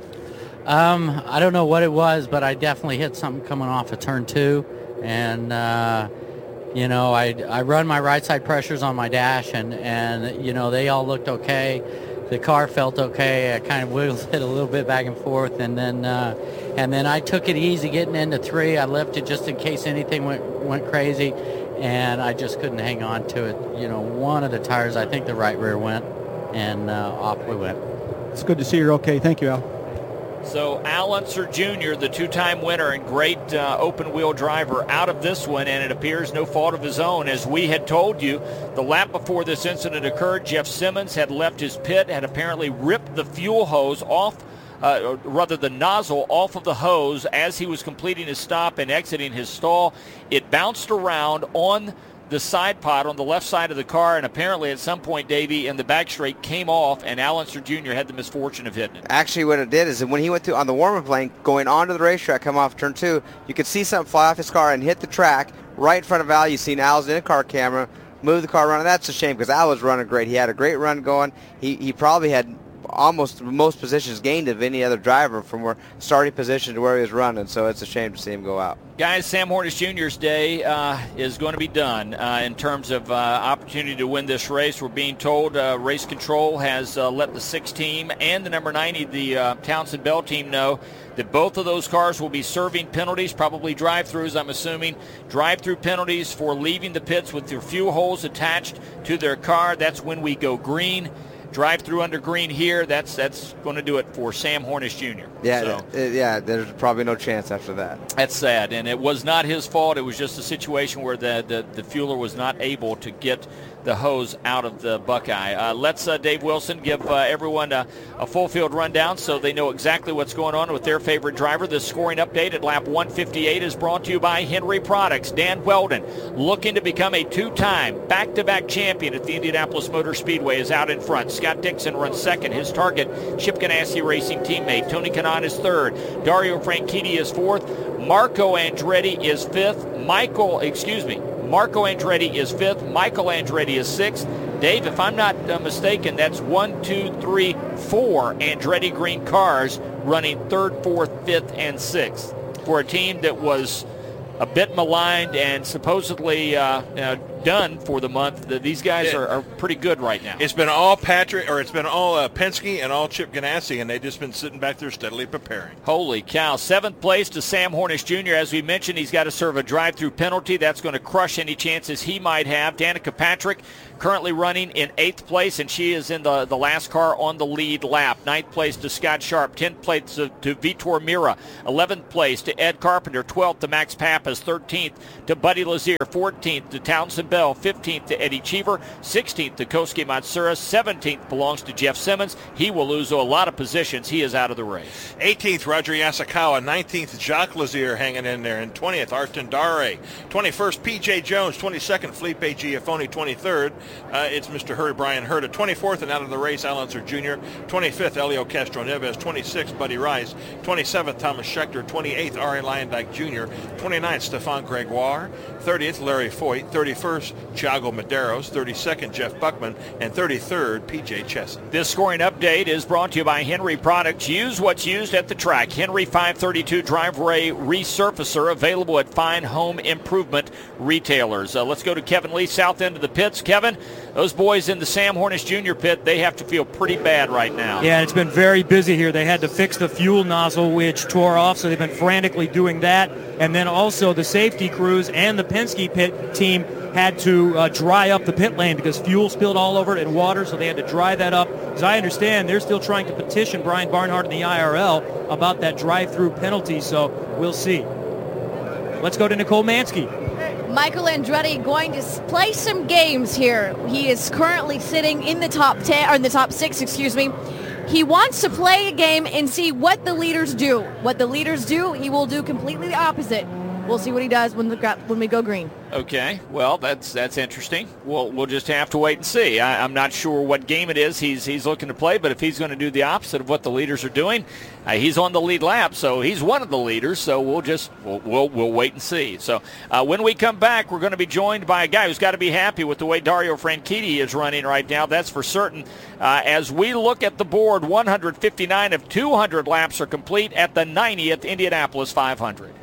I don't know what it was, but I definitely hit something coming off of turn 2. And, I run my right side pressures on my dash, and they all looked okay. The car felt okay. I kind of wiggled it a little bit back and forth, and then I took it easy getting into 3. I lifted just in case anything went crazy, and I just couldn't hang on to it. One of the tires, I think the right rear went, and off we went. It's good to see you're okay. Thank you, Al. So Al Unser Jr., the 2-time winner and great open-wheel driver, out of this one, and it appears no fault of his own. As we had told you, the lap before this incident occurred, Jeff Simmons had left his pit, had apparently ripped the fuel hose off, the nozzle off of the hose as he was completing his stop and exiting his stall. It bounced around on the side pod on the left side of the car, and apparently at some point, Davey, in the back straight came off, and Al Unser Jr. had the misfortune of hitting it. Actually, what it did is that when he went on the warm-up lane, going onto the racetrack, come off turn 2, you could see something fly off his car and hit the track right in front of Al. You seen Al's in-car camera, move the car running. That's a shame because Al was running great. He had a great run going. He probably had almost the most positions gained of any other driver from where starting position to where he was running, so it's a shame to see him go out. Guys, Sam Hornish Jr.'s day is going to be done in terms of opportunity to win this race. We're being told Race Control has let the 6 team and the number 90, the Townsend Bell team, know that both of those cars will be serving penalties, probably drive-throughs, I'm assuming. Drive-through penalties for leaving the pits with their fuel holes attached to their car. That's when we go green. Drive-through under green here. That's going to do it for Sam Hornish Jr. Yeah, there's probably no chance after that. That's sad, and it was not his fault. It was just a situation where the fueler was not able to get the hose out of the Buckeye. Let's, Dave Wilson, give everyone a full field rundown so they know exactly what's going on with their favorite driver. The scoring update at lap 158 is brought to you by Henry Products. Dan Weldon, looking to become a 2-time back-to-back champion at the Indianapolis Motor Speedway, is out in front. Scott Dixon runs second. His target, Chip Ganassi Racing teammate. Tony Kanaan is third. Dario Franchitti is fourth. Marco Andretti is fifth. Marco Andretti is fifth. Michael Andretti is sixth. Dave, if I'm not mistaken, that's 4 Andretti Green cars running 3rd, 4th, 5th, and 6th for a team that was a bit maligned and supposedly done for the month. These guys are pretty good right now. It's been all Penske and all Chip Ganassi, and they've just been sitting back there steadily preparing. Holy cow. 7th place to Sam Hornish Jr. As we mentioned, he's got to serve a drive-through penalty. That's going to crush any chances he might have. Danica Patrick currently running in 8th place, and she is in the last car on the lead lap. 9th place to Scott Sharp. 10th place to Vitor Mira. 11th place to Ed Carpenter. 12th to Max Pappas. 13th to Buddy Lazier. 14th to Townsend Bell. 15th to Eddie Cheever. 16th to Kosuke Matsura. 17th belongs to Jeff Simmons. He will lose a lot of positions. He is out of the race. 18th, Roger Yasukawa. 19th, Jacques Lazier hanging in there. And 20th, Arton Dare. 21st, P.J. Jones. 22nd, Felipe Giafone. 23rd, it's Mr. Brian Herta. 24th and out of the race, Al Unser Jr. 25th, Elio Castro Neves. 26th, Buddy Rice. 27th, Thomas Schechter. 28th, Ari Lyondike Jr. 29th, Stefan Gregoire. 30th, Larry Foyt. 31st, Thiago Medeiros. 32nd, Jeff Buckman. And 33rd, P.J. Chesson. This scoring update is brought to you by Henry Products. Use what's used at the track. Henry 532 driveway resurfacer, available at fine home improvement retailers. Let's go to Kevin Lee, south end of the pits. Kevin, those boys in the Sam Hornish Jr. pit, they have to feel pretty bad right now. Yeah, it's been very busy here. They had to fix the fuel nozzle, which tore off, so they've been frantically doing that. And then also the safety crews and the Penske pit team had to dry up the pit lane because fuel spilled all over it and water, so they had to dry that up. As I understand, they're still trying to petition Brian Barnhart and the IRL about that drive-through penalty, so we'll see. Let's go to Nicole Mansky. Michael Andretti going to play some games here. He is currently sitting in the top 10, or in the top 6, excuse me. He wants to play a game and see what the leaders do. What the leaders do, he will do completely the opposite. We'll see what he does when we go green. Okay, well, that's interesting. We'll just have to wait and see. I'm not sure what game it is he's looking to play, but if he's going to do the opposite of what the leaders are doing, he's on the lead lap, so he's one of the leaders. So we'll wait and see. So when we come back, we're going to be joined by a guy who's got to be happy with the way Dario Franchitti is running right now. That's for certain. As we look at the board, 159 of 200 laps are complete at the 90th Indianapolis 500.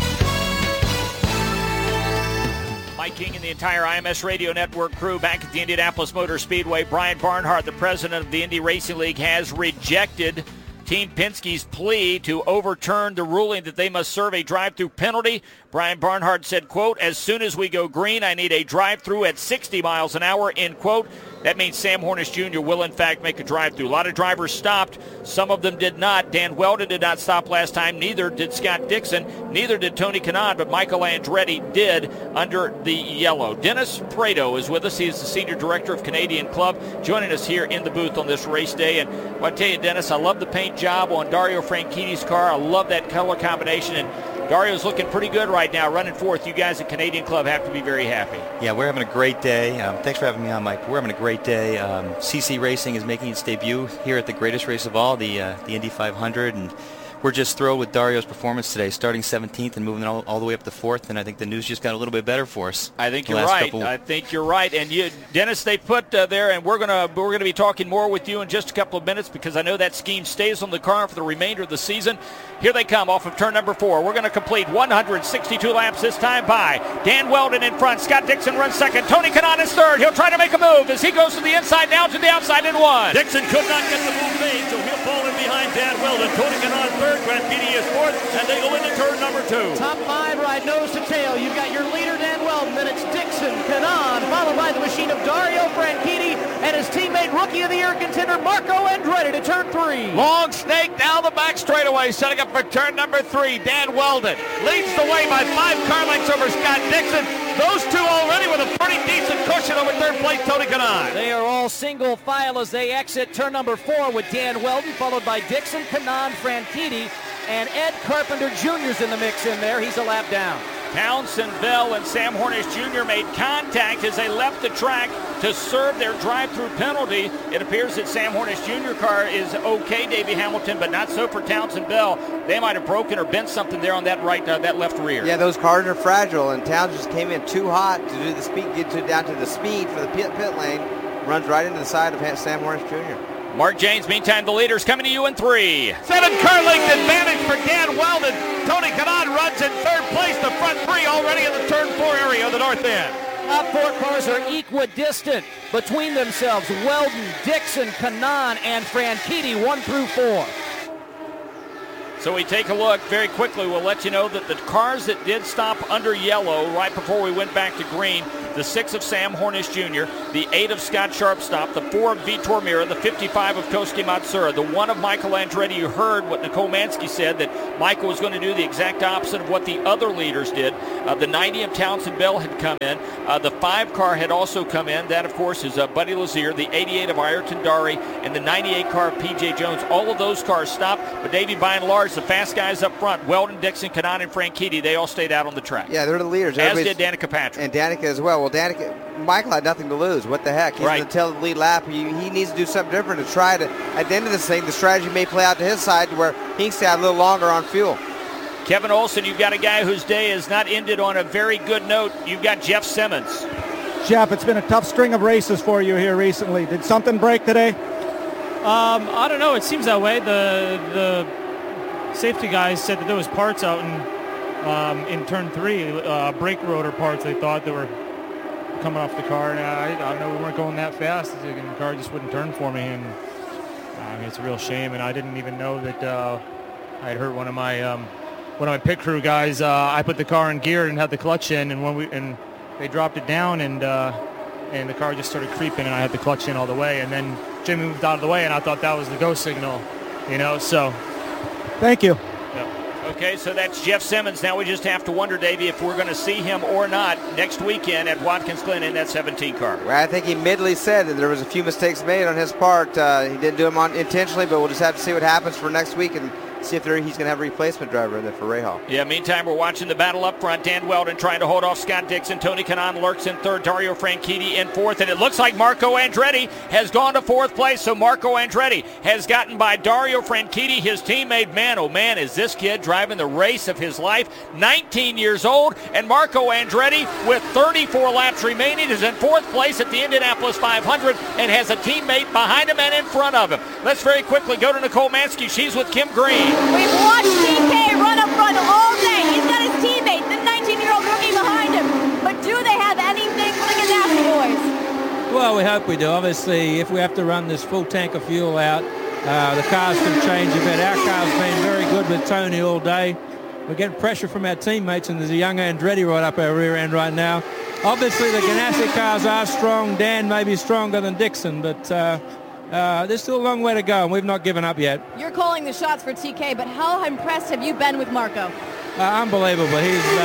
Mike King and the entire IMS Radio Network crew back at the Indianapolis Motor Speedway. Brian Barnhart, the president of the Indy Racing League, has rejected Team Penske's plea to overturn the ruling that they must serve a drive-through penalty. Brian Barnhart said, quote, "As soon as we go green, I need a drive-through at 60 miles an hour," end quote. That means Sam Hornish Jr. will, in fact, make a drive-through. A lot of drivers stopped. Some of them did not. Dan Weldon did not stop last time. Neither did Scott Dixon. Neither did Tony Kanaan, but Michael Andretti did under the yellow. Dennis Prado is with us. He is the Senior Director of Canadian Club, joining us here in the booth on this race day. And I tell you, Dennis, I love the paint job on Dario Franchitti's car. I love that color combination. And Dario's looking pretty good right now, running fourth. You guys at Canadian Club have to be very happy. Yeah, we're having a great day. Thanks for having me on, Mike. We're having a great day. CC Racing is making its debut here at the greatest race of all, the Indy 500, and we're just thrilled with Dario's performance today, starting 17th and moving all the way up to 4th, and I think the news just got a little bit better for us. I think you're right. I think you're right. And you, Dennis, they put there, and we're gonna be talking more with you in just a couple of minutes because I know that scheme stays on the car for the remainder of the season. Here they come off of turn number 4. We're going to complete 162 laps this time by Dan Weldon in front. Scott Dixon runs second. Tony Kanaan is third. He'll try to make a move as he goes to the inside, now to the outside in one. Dixon could not get the move made, so he'll fall in behind Dan Weldon. Tony Kanaan third. Franchitti is fourth, and they go into turn number 2. Top 5 ride nose to tail. You've got your leader, Dan Weldon. Then it's Dixon, Kanaan, followed by the machine of Dario Franchitti and his teammate, Rookie of the Year contender Marco Andretti to turn 3. Long snake down the back straightaway, setting up for turn number 3. Dan Weldon leads the way by 5 car lengths over Scott Dixon. Those two already with a pretty decent cushion over third place, Tony Kanaan. They are all single file as they exit turn number 4 with Dan Weldon, followed by Dixon, Kanaan, Franchitti, and Ed Carpenter Jr.'s in the mix in there. He's a lap down. Townsend Bell and Sam Hornish Jr. made contact as they left the track to serve their drive-through penalty. It appears that Sam Hornish Jr. car is okay, Davey Hamilton, but not so for Townsend Bell. They might have broken or bent something there on that that left rear. Yeah, those cars are fragile, and Townsend just came in too hot to do the speed, down to the speed for the pit lane. runs right into the side of Sam Hornish Jr. Mark James, meantime, the leaders coming to you in 3. 7-car length advantage for Dan Weldon. Tony Kanaan runs in third place. The front 3 already in the turn 4 area of the north end. Top 4 cars are equidistant between themselves. Weldon, Dixon, Kanaan, and Franchitti, 1 through 4. So we take a look very quickly. We'll let you know that the cars that did stop under yellow right before we went back to green, the 6 of Sam Hornish Jr., the 8 of Scott Sharpstop, the 4 of Vitor Mira, the 55 of Kosuke Matsura, the 1 of Michael Andretti. You heard what Nicole Mansky said, that Michael was going to do the exact opposite of what the other leaders did. The 90 of Townsend Bell had come in. The 5 car had also come in. That, of course, is Buddy Lazier, the 88 of Ayrton Dari, and the 98 car of P.J. Jones. All of those cars stopped, but Davey, by and large, the fast guys up front, Weldon, Dixon, Kanaan, and Franchitti, they all stayed out on the track. Yeah, they're the leaders. As did Danica Patrick. And Danica as well. Well, Michael had nothing to lose. What the heck? He's going to tell the lead lap. He needs to do something different to try to, at the end of this thing, the strategy may play out to his side where he can stay out a little longer on fuel. Kevin Olson, you've got a guy whose day is not ended on a very good note. You've got Jeff Simmons. Jeff, it's been a tough string of races for you here recently. Did something break today? I don't know. It seems that way. The safety guys said that there was parts out in turn 3, brake rotor parts. They thought they were coming off the car. And I know we weren't going that fast. The car just wouldn't turn for me, and it's a real shame. And I didn't even know that I had hurt one of my pit crew guys. I put the car in gear and had the clutch in, and they dropped it down, and the car just started creeping, and I had the clutch in all the way. And then Jimmy moved out of the way, and I thought that was the go signal, So. Thank you. Okay, so that's Jeff Simmons. Now we just have to wonder, Davey, if we're going to see him or not next weekend at Watkins Glen in that 17 car. Well, I think he midly said that there was a few mistakes made on his part. He didn't do them intentionally, but we'll just have to see what happens for next week and see if he's going to have a replacement driver in there for Rahal. Yeah, meantime, we're watching the battle up front. Dan Weldon trying to hold off Scott Dixon. Tony Kanaan lurks in third. Dario Franchitti in fourth. And it looks like Marco Andretti has gone to fourth place. So Marco Andretti has gotten by Dario Franchitti, his teammate. Man, oh man, is this kid driving the race of his life. 19 years old. And Marco Andretti, with 34 laps remaining, is in fourth place at the Indianapolis 500 and has a teammate behind him and in front of him. Let's very quickly go to Nicole Mansky. She's with Kim Green. We've watched TK run up front all day. He's got his teammate, the 19-year-old rookie, behind him. But do they have anything for the Ganassi boys? Well, we hope we do. Obviously, if we have to run this full tank of fuel out, the cars can change a bit. Our car's been very good with Tony all day. We're getting pressure from our teammates, and there's a young Andretti right up our rear end right now. Obviously, the Ganassi cars are strong. Dan may be stronger than Dixon, but there's still a long way to go, and we've not given up yet. You're calling the shots for TK, but how impressed have you been with Marco? Unbelievable.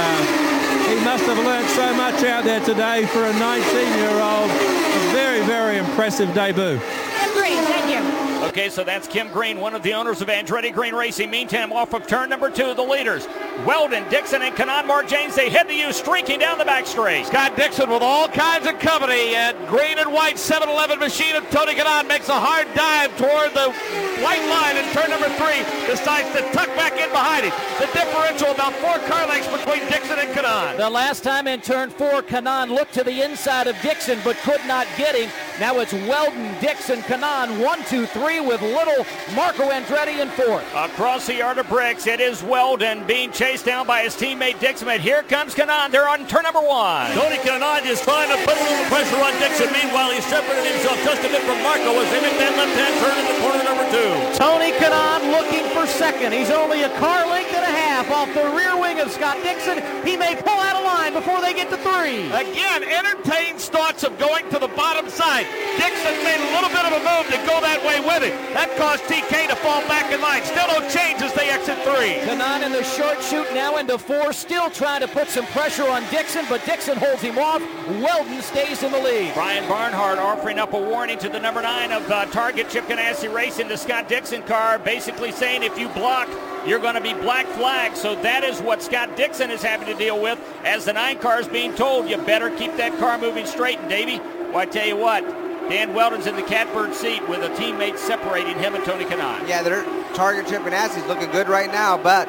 He must have learned so much out there today for a 19-year-old. A very, very impressive debut. Great, thank you. Okay, so that's Kim Green, one of the owners of Andretti Green Racing. Meantime, off of turn number 2, the leaders, Weldon, Dixon, and Kanaan. Mark James, they head to you, streaking down the back straight. Scott Dixon with all kinds of company, and green and white 7-Eleven machine of Tony Kanaan makes a hard dive toward the white line in turn number 3, decides to tuck back in behind it. The differential about 4 car lengths between Dixon and Kanaan. The last time in turn 4, Kanaan looked to the inside of Dixon but could not get him. Now it's Weldon, Dixon, Kanaan, 1, 2, 3 with little Marco Andretti in fourth. Across the yard of bricks, it is Weldon being chased down by his teammate Dixon. But here comes Kanaan. They're on turn number 1. Tony Kanaan is trying to put a little pressure on Dixon. Meanwhile, he's separated himself just a bit from Marco as they make that left-hand turn in the corner number 2. Tony Kanaan looking for second. He's only a car length and a half off the rear wing of Scott Dixon. He may pull out of line before they get to 3. Again, entertained thoughts of going to the bottom side. Dixon made a little bit of a move to go that way with it. That caused TK to fall back in line. Still no change as they exit 3. Kanaan in the short shoot now into 4, still trying to put some pressure on Dixon, but Dixon holds him off. Weldon stays in the lead. Brian Barnhart offering up a warning to the number 9 of Target Chip Ganassi Racing, the Scott Dixon car, basically saying if you block, you're going to be black flagged. So that is what Scott Dixon is having to deal with as the 9 car is being told, you better keep that car moving straight. And Davey, well, I tell you what, Dan Weldon's in the catbird seat with a teammate separating him and Tony Kanaan. Yeah, their Target Chip Ganassi's looking good right now, but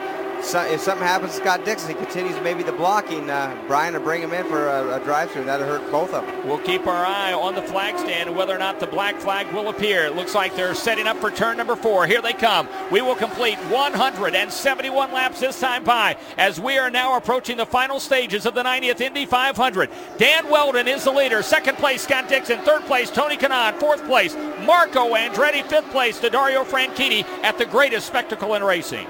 if something happens to Scott Dixon, he continues maybe the blocking, Brian will bring him in for a drive-through. That'll hurt both of them. We'll keep our eye on the flag stand and whether or not the black flag will appear. It looks like they're setting up for turn number 4. Here they come. We will complete 171 laps this time by as we are now approaching the final stages of the 90th Indy 500. Dan Weldon is the leader. Second place, Scott Dixon. Third place, Tony Kanaan. Fourth place, Marco Andretti. Fifth place, Dario Franchitti at the greatest spectacle in racing.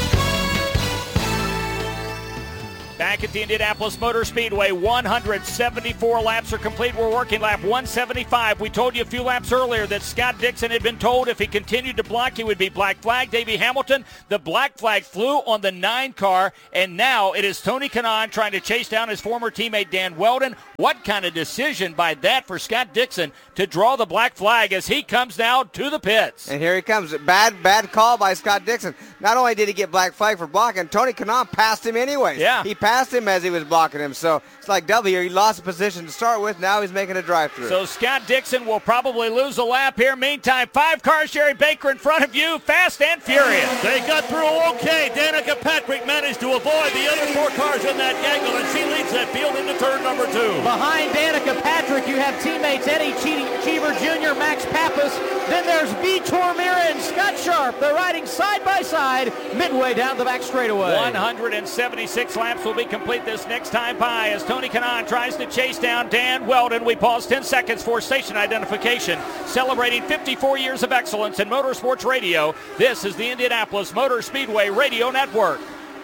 Back at the Indianapolis Motor Speedway, 174 laps are complete. We're working lap 175. We told you a few laps earlier that Scott Dixon had been told if he continued to block, he would be black flag. Davey Hamilton, the black flag flew on the 9 car, and now it is Tony Kanaan trying to chase down his former teammate Dan Weldon. What kind of decision by that for Scott Dixon to draw the black flag as he comes now to the pits. And here he comes. Bad call by Scott Dixon. Not only did he get black flag for blocking, Tony Kanaan passed him anyways. Yeah. He passed him as he was blocking him. So it's like double here. He lost a position to start with. Now he's making a drive-through. So Scott Dixon will probably lose a lap here. Meantime, 5 cars, Jerry Baker in front of you, fast and furious. They got through okay. Danica Patrick managed to avoid the other 4 cars in that gaggle, and she leads that field into turn number 2. Behind Danica Patrick, you have teammates Eddie Cheever Jr., Max Pappas. Then there's Vitor Meira and Scott Sharp. They're riding side by side midway down the back straightaway. 176 laps will be complete this next time by as Tony Kanaan tries to chase down Dan Weldon. We pause 10 seconds for station identification. Celebrating 54 years of excellence in motorsports radio, this is the Indianapolis Motor Speedway Radio Network.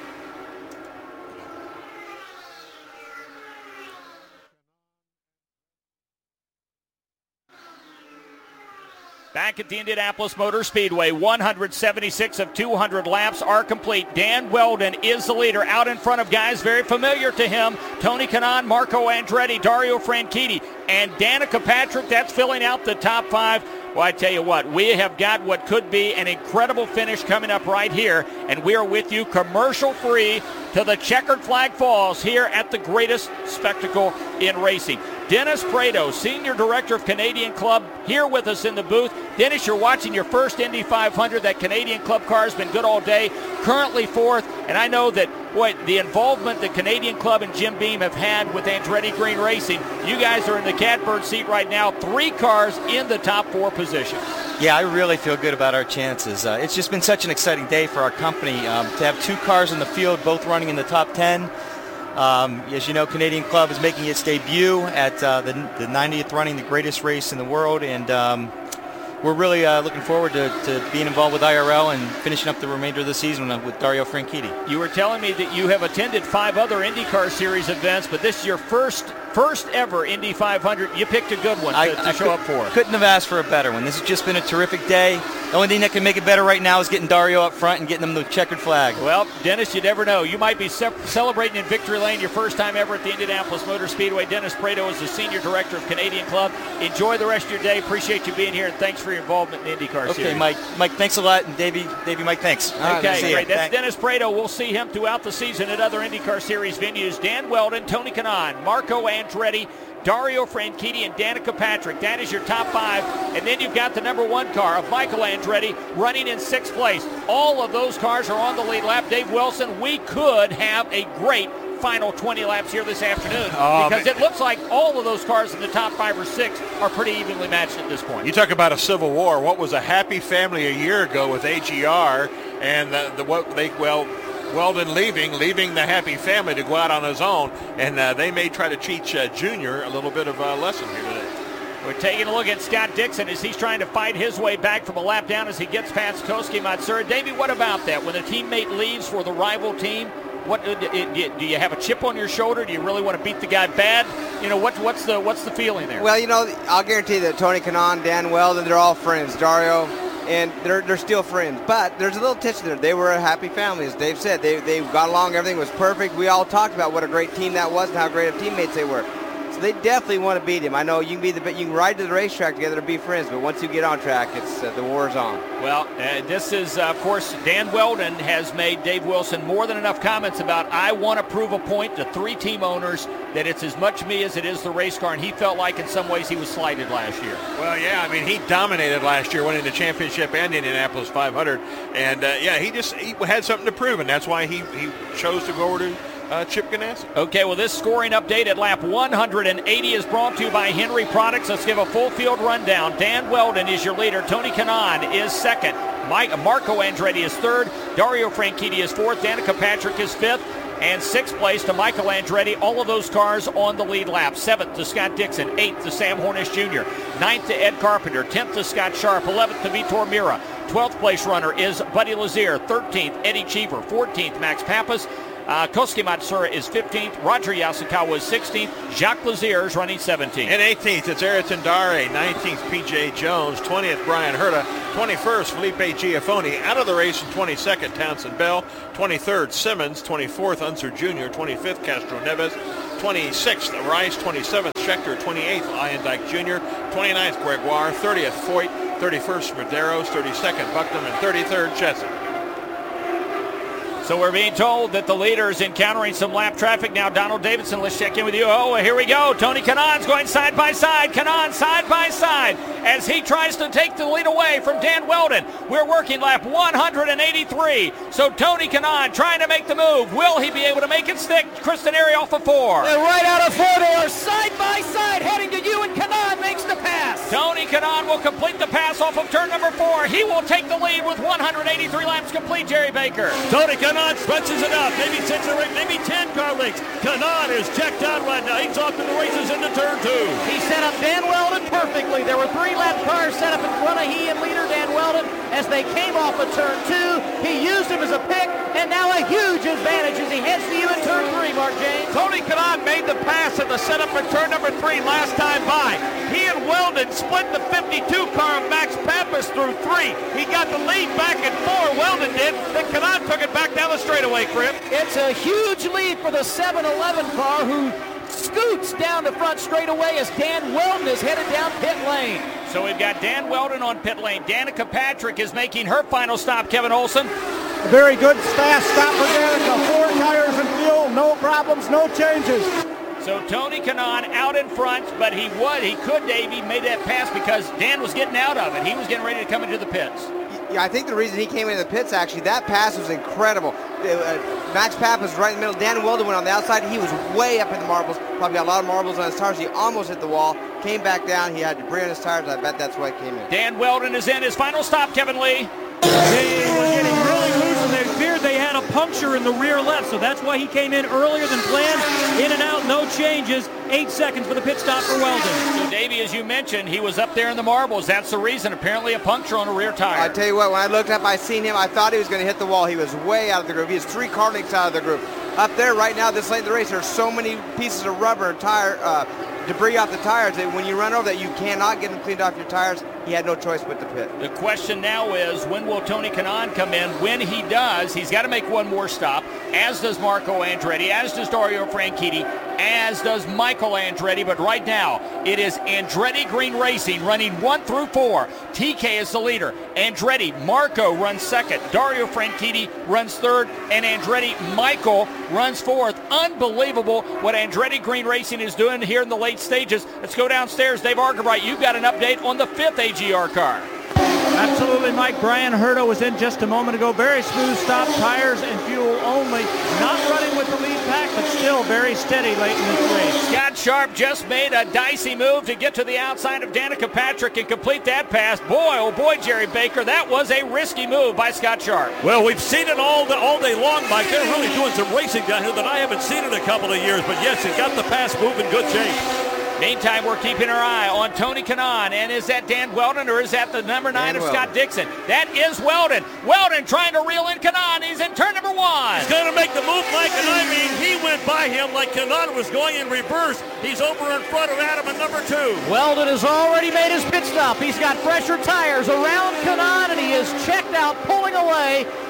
Back at the Indianapolis Motor Speedway, 176 of 200 laps are complete. Dan Weldon is the leader out in front of guys very familiar to him. Tony Kanaan, Marco Andretti, Dario Franchitti, and Danica Patrick. That's filling out the top 5. Well, I tell you what, we have got what could be an incredible finish coming up right here, and we are with you commercial-free to the Checkered Flag Falls here at the greatest spectacle in racing. Dennis Prado, Senior Director of Canadian Club, here with us in the booth. Dennis, you're watching your first Indy 500. That Canadian Club car has been good all day, currently 4th, and I know that, boy, the involvement the Canadian Club and Jim Beam have had with Andretti Green Racing, you guys are in the catbird seat right now, 3 cars in the top 4 position. Yeah, I really feel good about our chances. It's just been such an exciting day for our company to have 2 cars in the field, both running in the top 10. As you know, Canadian Club is making its debut at the 90th running, the greatest race in the world, and we're really looking forward to being involved with IRL and finishing up the remainder of the season with Dario Franchitti. You were telling me that you have attended 5 other IndyCar Series events, but this is your first ever Indy 500. You picked a good one to show up for. Couldn't have asked for a better one. This has just been a terrific day. The only thing that can make it better right now is getting Dario up front and getting him the checkered flag. Well, Dennis, you never know. You might be celebrating in Victory Lane your first time ever at the Indianapolis Motor Speedway. Dennis Prado is the Senior Director of Canadian Club. Enjoy the rest of your day. Appreciate you being here, and thanks for your involvement in the IndyCar Series. Okay, Mike, thanks a lot, and Davey, Mike, thanks. Okay, great. That's Dennis Prado. We'll see him throughout the season at other IndyCar Series venues. Dan Weldon, Tony Kanaan, Marco Andretti, Dario Franchitti, and Danica Patrick. That is your top 5. And then you've got the number 1 car of Michael Andretti running in 6th place. All of those cars are on the lead lap. Dave Wilson, we could have a great final 20 laps here this afternoon because it looks like all of those cars in the top 5 or 6 are pretty evenly matched at this point. You talk about a civil war. What was a happy family a year ago with AGR and Weldon leaving the happy family to go out on his own, and they may try to teach Junior a little bit of a lesson here today. We're taking a look at Scott Dixon as he's trying to fight his way back from a lap down as he gets past Koski Matsura. Davey, what about that? When a teammate leaves for the rival team, what do you have a chip on your shoulder? Do you really want to beat the guy bad? You know, what's the feeling there? Well, you know, I'll guarantee that Tony Kanaan, Dan Weldon, they're all friends. Dario, and they're still friends. But there's a little tension there. They were a happy family, as Dave said. They got along. Everything was perfect. We all talked about what a great team that was and how great of teammates they were. It's they definitely want to beat him. I know you can ride to the racetrack together and be friends, but once you get on track, it's the war's on. Well, this is, of course, Dan Weldon has made Dave Wilson more than enough comments about, I want to prove a point to 3 team owners that it's as much me as it is the race car, and he felt like in some ways he was slighted last year. Well, yeah, I mean, he dominated last year, winning the championship and Indianapolis 500, and he had something to prove, and that's why he chose to go over to Chip Ganassi. Okay, well, this scoring update at lap 180 is brought to you by Henry Products. Let's give a full field rundown. Dan Weldon is your leader. Tony Kanaan is second. Marco Andretti is third. Dario Franchitti is fourth. Danica Patrick is fifth. And sixth place to Michael Andretti. All of those cars on the lead lap. Seventh to Scott Dixon. Eighth to Sam Hornish Jr. Ninth to Ed Carpenter. 10th to Scott Sharp. 11th to Vitor Mira. 12th place runner is Buddy Lazier. 13th, Eddie Cheever. 14th, Max Pappas. Kosuke Matsura is 15th. Roger Yasukawa is 16th. Jacques Lazier is running 17th. And 18th, it's Ayrton Dare. 19th, P.J. Jones. 20th, Brian Herta. 21st, Felipe Giafoni. Out of the race in 22nd, Townsend Bell. 23rd, Simmons. 24th, Unser Jr. 25th, Castro Neves. 26th, Rice. 27th, Schechter. 28th, Irondyke Jr. 29th, Gregoire. 30th, Foyt. 31st, Medeiros. 32nd, Bucknam. And 33rd, Chesson. So we're being told that the leader is encountering some lap traffic now. Donald Davidson, let's check in with you. Oh, here we go. Tony Kanaan's going side by side. Kanaan side by side as he tries to take the lead away from Dan Weldon. We're working lap 183. So Tony Kanaan trying to make the move. Will he be able to make it stick? Kristen Airy off of 4. They're right out of 4. They are side by side heading to you, and Kanaan makes the pass. Tony Kanaan will complete the pass off of turn number 4. He will take the lead with 183 laps complete, Jerry Baker. Tony Kanaan stretches it out. Maybe 6 or 8, maybe 10 car lengths. Kanaan is checked out right now. He's off to the races into turn 2. He set up Dan Weldon perfectly. There were 3-lap cars set up in front of he and leader Dan Weldon as they came off of turn 2. He used him as a pick, and now a huge advantage as he heads to you in turn 3, Mark James. Tony Kanaan made the pass at the setup for turn number 3 last time by. He and Weldon split the 52 car of Max Pappas through 3. He got the lead back at 4. Weldon did. Then Kanaan took it back down the straightaway, Crip. It's a huge lead for the 7-Eleven car, who scoots down the front straightaway as Dan Weldon is headed down pit lane. So we've got Dan Weldon on pit lane. Danica Patrick is making her final stop, Kevin Olson. A very good fast stop for Danica. 4 tires and fuel, no problems, no changes. So Tony Kanaan out in front, but he could, Dave, he made that pass because Dan was getting out of it. He was getting ready to come into the pits. Yeah, I think the reason he came into the pits, actually, that pass was incredible. Max Pappas was right in the middle. Dan Weldon went on the outside. He was way up in the marbles. Probably got a lot of marbles on his tires. He almost hit the wall. Came back down. He had debris on his tires. I bet that's why he came in. Dan Weldon is in his final stop, Kevin Lee. They were getting really loose, and they feared they had a puncture in the rear left, so that's why he came in earlier than planned. In and out, no changes. 8 seconds for the pit stop for Weldon. So, Davey, as you mentioned, he was up there in the marbles. That's the reason. Apparently a puncture on a rear tire. I tell you what, when I looked up, I seen him. I thought he was going to hit the wall. He was way out of the groove. He was 3 car lengths out of the groove. Up there right now, this late in the race, there's so many pieces of rubber and tire debris off the tires that when you run over that, you cannot get them cleaned off your tires. He had no choice but to pit. The question now is, when will Tony Kanaan come in? When he does, he's got to make one more stop, as does Marco Andretti, as does Dario Franchitti, as does Michael Andretti. But right now, it is Andretti Green Racing running 1 through 4. TK is the leader. Andretti, Marco runs second. Dario Franchitti runs third. And Andretti, Michael runs fourth. Unbelievable what Andretti Green Racing is doing here in the late stages. Let's go downstairs. Dave Argerbright, you've got an update on the 5th AGR car. Absolutely, Mike. Brian Herta was in just a moment ago. Very smooth stop, tires and fuel only. Not running with the lead pack, but still very steady late in this race. Scott Sharp just made a dicey move to get to the outside of Danica Patrick and complete that pass. Boy, oh boy, Jerry Baker, that was a risky move by Scott Sharp. Well, we've seen it all day long, Mike. They're really doing some racing down here that I haven't seen in a couple of years. But yes, it got the pass move in good shape. Meantime, we're keeping our eye on Tony Kanaan. And is that Dan Weldon or is that the number 9 of Scott Dixon? That is Weldon. Weldon trying to reel in Kanaan. He's in turn number 1. He's going to make the move, Mike, and I mean, he went by him like Kanaan was going in reverse. He's over in front of Adam at number 2. Weldon has already made his pit stop. He's got fresher tires around Kanaan, and he is checked out, pulling away.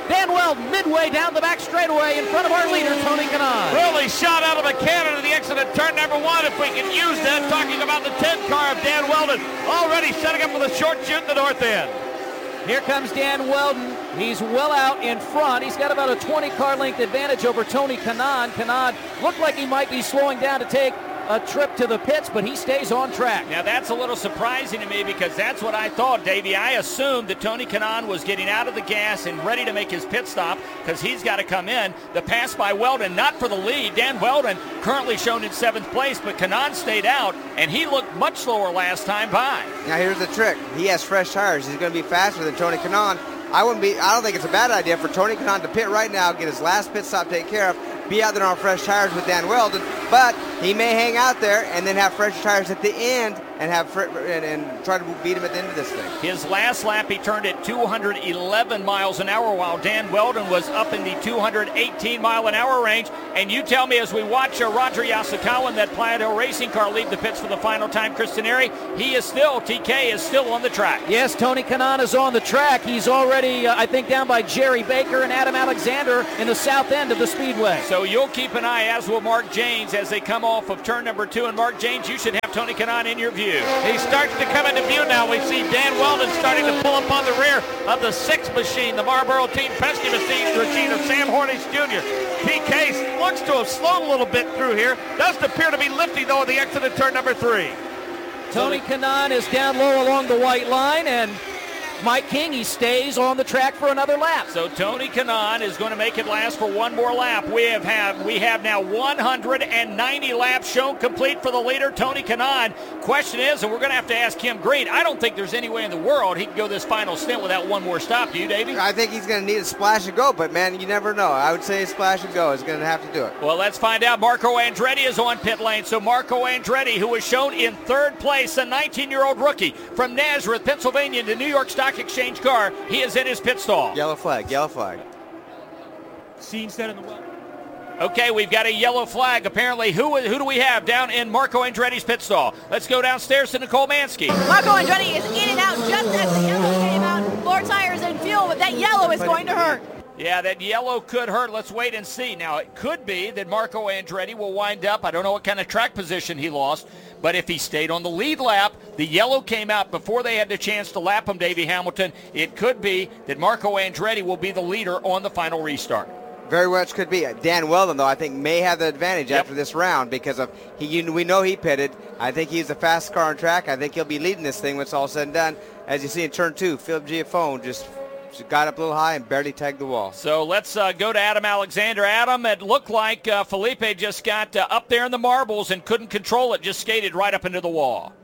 Dan Weldon midway down the back straightaway in front of our leader, Tony Kanaan. Really shot out of a cannon to the exit of turn number 1, if we can use that. Talking about the 10 car of Dan Weldon, already setting up with a short shoot in the north end. Here comes Dan Weldon. He's well out in front. He's got about a 20 car length advantage over Tony Kanaan. Kanaan looked like he might be slowing down to take a trip to the pits, but he stays on track. Now that's a little surprising to me because that's what I thought, Davey. I assumed that Tony Kanaan was getting out of the gas and ready to make his pit stop because he's got to come in. The pass by Weldon, not for the lead. Dan Weldon currently shown in 7th place, but Kanaan stayed out, and he looked much slower last time by. Now here's the trick. He has fresh tires. He's going to be faster than Tony Kanaan. I don't think it's a bad idea for Tony Kanaan to pit right now, get his last pit stop taken care of, be out there on fresh tires with Dan Weldon, but he may hang out there and then have fresh tires at the end and and try to beat him at the end of this thing. His last lap he turned at 211 miles an hour while Dan Weldon was up in the 218 mile an hour range. And you tell me, as we watch Roger Yasukawa in that Playa racing car leave the pits for the final time, Chris Teneri, TK is still on the track. Yes, Tony Kanaan is on the track. He's already, I think, down by Jerry Baker and Adam Alexander in the south end of the speedway. So you'll keep an eye, as will Mark Janes, as they come off of turn number 2. And Mark Janes, you should have Tony Kanaan in your view. He starts to come into view now. We see Dan Weldon starting to pull up on the rear of the 6th machine, the Marlboro Team Penske machine of Sam Hornish Jr. TK looks to have slowed a little bit through here. Doesn't appear to be lifting, though, at the exit of turn number 3. Tony Kanaan is down low along the white line, and Mike King, he stays on the track for another lap. So Tony Kanaan is going to make it last for one more lap. We have now 190 laps shown complete for the leader, Tony Kanaan. Question is, and we're going to have to ask Kim Green, I don't think there's any way in the world he can go this final stint without one more stop. Do you, Davey? I think he's going to need a splash and go, but man, you never know. I would say splash and go is going to have to do it. Well, let's find out. Marco Andretti is on pit lane. So Marco Andretti, who was shown in 3rd place, a 19-year-old rookie from Nazareth, Pennsylvania, in the New York Stock Exchange car. He is in his pit stall. Yellow flag, yellow flag. Scene set in the well. Okay, we've got a yellow flag. Apparently, who do we have down in Marco Andretti's pit stall? Let's go downstairs to Nicole Mansky. Marco Andretti is in and out just as the yellow came out. 4 tires and fuel, but that yellow is going to hurt. Yeah, that yellow could hurt. Let's wait and see. Now, it could be that Marco Andretti will wind up. I don't know what kind of track position he lost, but if he stayed on the lead lap, the yellow came out before they had the chance to lap him, Davey Hamilton. It could be that Marco Andretti will be the leader on the final restart. Very much could be. Dan Weldon, though, I think may have the advantage after this round because of we know he pitted. I think he's the fastest car on track. I think he'll be leading this thing when it's all said and done. As you see in turn 2, Philip Giafone just got up a little high and barely tagged the wall. So let's go to Adam Alexander. Adam, it looked like Felipe just got up there in the marbles and couldn't control it, just skated right up into the wall.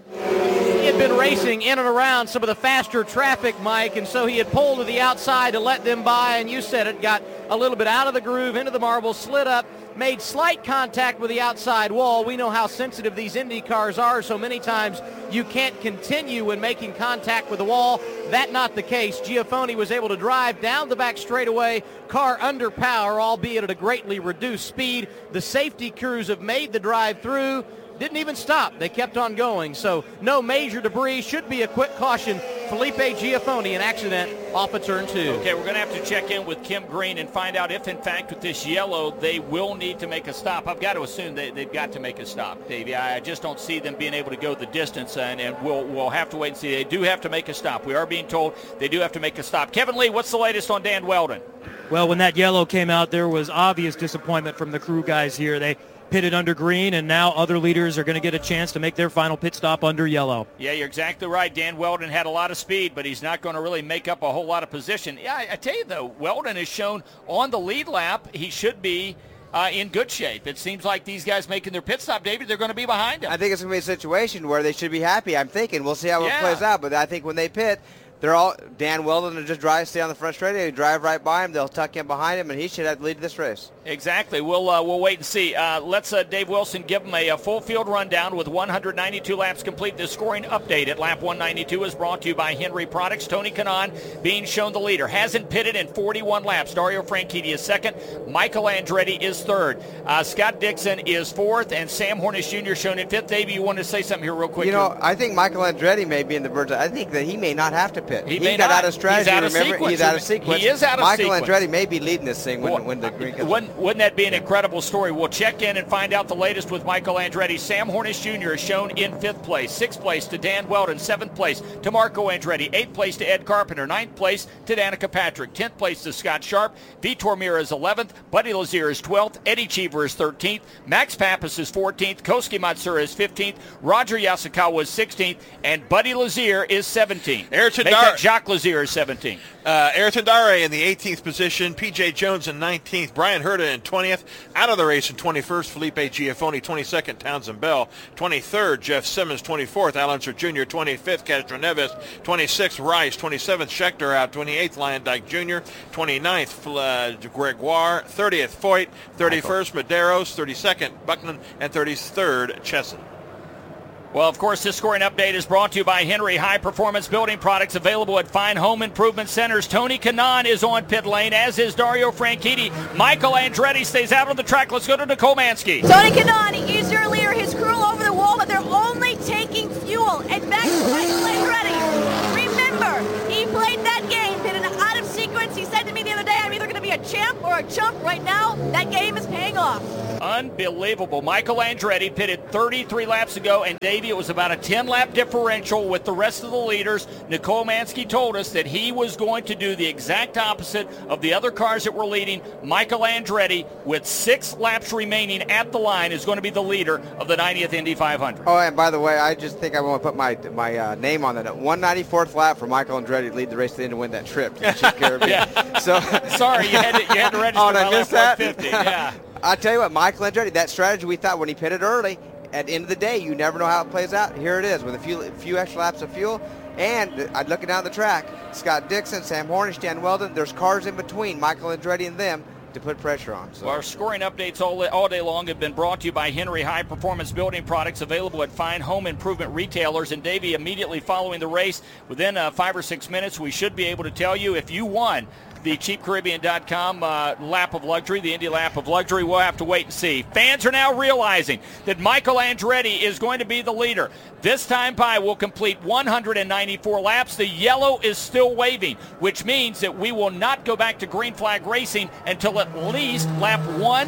He had been racing in and around some of the faster traffic, Mike, and so he had pulled to the outside to let them by, and you said it, got a little bit out of the groove, into the marble, slid up, made slight contact with the outside wall. We know how sensitive these Indy cars are, so many times you can't continue when making contact with the wall. That not the case. Giafone was able to drive down the back straightaway, car under power, albeit at a greatly reduced speed. The safety crews have made the drive through. Didn't even stop. They kept on going. So no major debris. Should be a quick caution. Felipe Giafone, an accident off of turn 2. Okay, we're going to have to check in with Kim Green and find out if, in fact, with this yellow, they will need to make a stop. I've got to assume they've got to make a stop, Davey. I just don't see them being able to go the distance, and we'll have to wait and see. They do have to make a stop. We are being told they do have to make a stop. Kevin Lee, what's the latest on Dan Weldon? Well, when that yellow came out, there was obvious disappointment from the crew guys here. They pitted under green, and now other leaders are going to get a chance to make their final pit stop under yellow. Yeah, you're exactly right. Dan Weldon had a lot of speed, but he's not going to really make up a whole lot of position. Yeah, I tell you, though, Weldon has shown on the lead lap he should be in good shape. It seems like these guys making their pit stop, David, they're going to be behind him. I think it's going to be a situation where they should be happy. I'm thinking. We'll see how it plays out, but I think when they pit, they're all Dan Weldon will just stay on the front straight. They drive right by him. They'll tuck in behind him, and he should have to lead this race. Exactly. We'll wait and see. Let's Dave Wilson give him a full field rundown with 192 laps complete. The scoring update at lap 192 is brought to you by Henry Products. Tony Kanaan being shown the leader. Hasn't pitted in 41 laps. Dario Franchitti is second. Michael Andretti is third. Scott Dixon is fourth, and Sam Hornish Jr. shown in fifth. Dave, you wanted to say something here real quick? I think Michael Andretti may be in the birds. I think that he may not have to pit. He got out of strategy. He's out of sequence. He is out of Michael sequence. Andretti may be leading this thing when the green comes. Wouldn't that be an incredible story? We'll check in and find out the latest with Michael Andretti. Sam Hornish Jr. is shown in 5th place. 6th place to Dan Weldon. 7th place to Marco Andretti. 8th place to Ed Carpenter. 9th place to Danica Patrick. 10th place to Scott Sharp. Vitor Meira is 11th. Buddy Lazier is 12th. Eddie Cheever is 13th. Max Pappas is 14th. Koski Matsura is 15th. Roger Yasukawa is 16th. And Buddy Lazier is 17th. Jacques Lazier is 17th. Ayrton Dare in the 18th position. P.J. Jones in 19th. Brian Herta in 20th. Out of the race in 21st. Felipe Giafoni 22nd. Townsend Bell 23rd. Jeff Simmons 24th. Alan Sir Jr. 25th. Castro Neves 26th. Rice 27th. Schechter out 28th. Lion Dyke Jr. 29th. Gregoire 30th. Foyt 31st. Medeiros 32nd. Buckman and 33rd. Chesson. Well, of course, this scoring update is brought to you by Henry High Performance Building Products, available at fine home improvement centers. Tony Kanaan is on pit lane, as is Dario Franchitti. Michael Andretti stays out on the track. Let's go to Nicole Mansky. Tony Kanaan is your leader. His crew over the wall, but they're only taking fuel. And back to Michael Andretti. Remember, he played that game, pitted out of sequence. He said to me the other day, I'm either going to be a champ or a chump. Right now, that game is paying off. Unbelievable. Michael Andretti pitted 33 laps ago, and Davey, it was about a 10-lap differential with the rest of the leaders. Nicole Mansky told us that he was going to do the exact opposite of the other cars that were leading. Michael Andretti, with 6 laps remaining at the line, is going to be the leader of the 90th Indy 500. Oh, and by the way, I just think I want to put my name on that. 194th lap for Michael Andretti to lead the race to the end to win that trip to the Chip Caribbean. Yeah. So sorry, you had to register. Oh, and I missed that? 150. Yeah. I'll tell you what, Michael Andretti, that strategy we thought when he pitted early, at the end of the day, you never know how it plays out. Here it is with a few extra laps of fuel. And looking down the track, Scott Dixon, Sam Hornish, Dan Weldon, there's cars in between Michael Andretti and them to put pressure on. So. Well, our scoring updates all day long have been brought to you by Henry High Performance Building Products, available at fine home improvement retailers. And Davey, immediately following the race, within 5 or 6 minutes, we should be able to tell you if you won the CheapCaribbean.com lap of luxury, the Indy lap of luxury. We'll have to wait and see. Fans are now realizing that Michael Andretti is going to be the leader. This time by will complete 194 laps. The yellow is still waving, which means that we will not go back to green flag racing until at least lap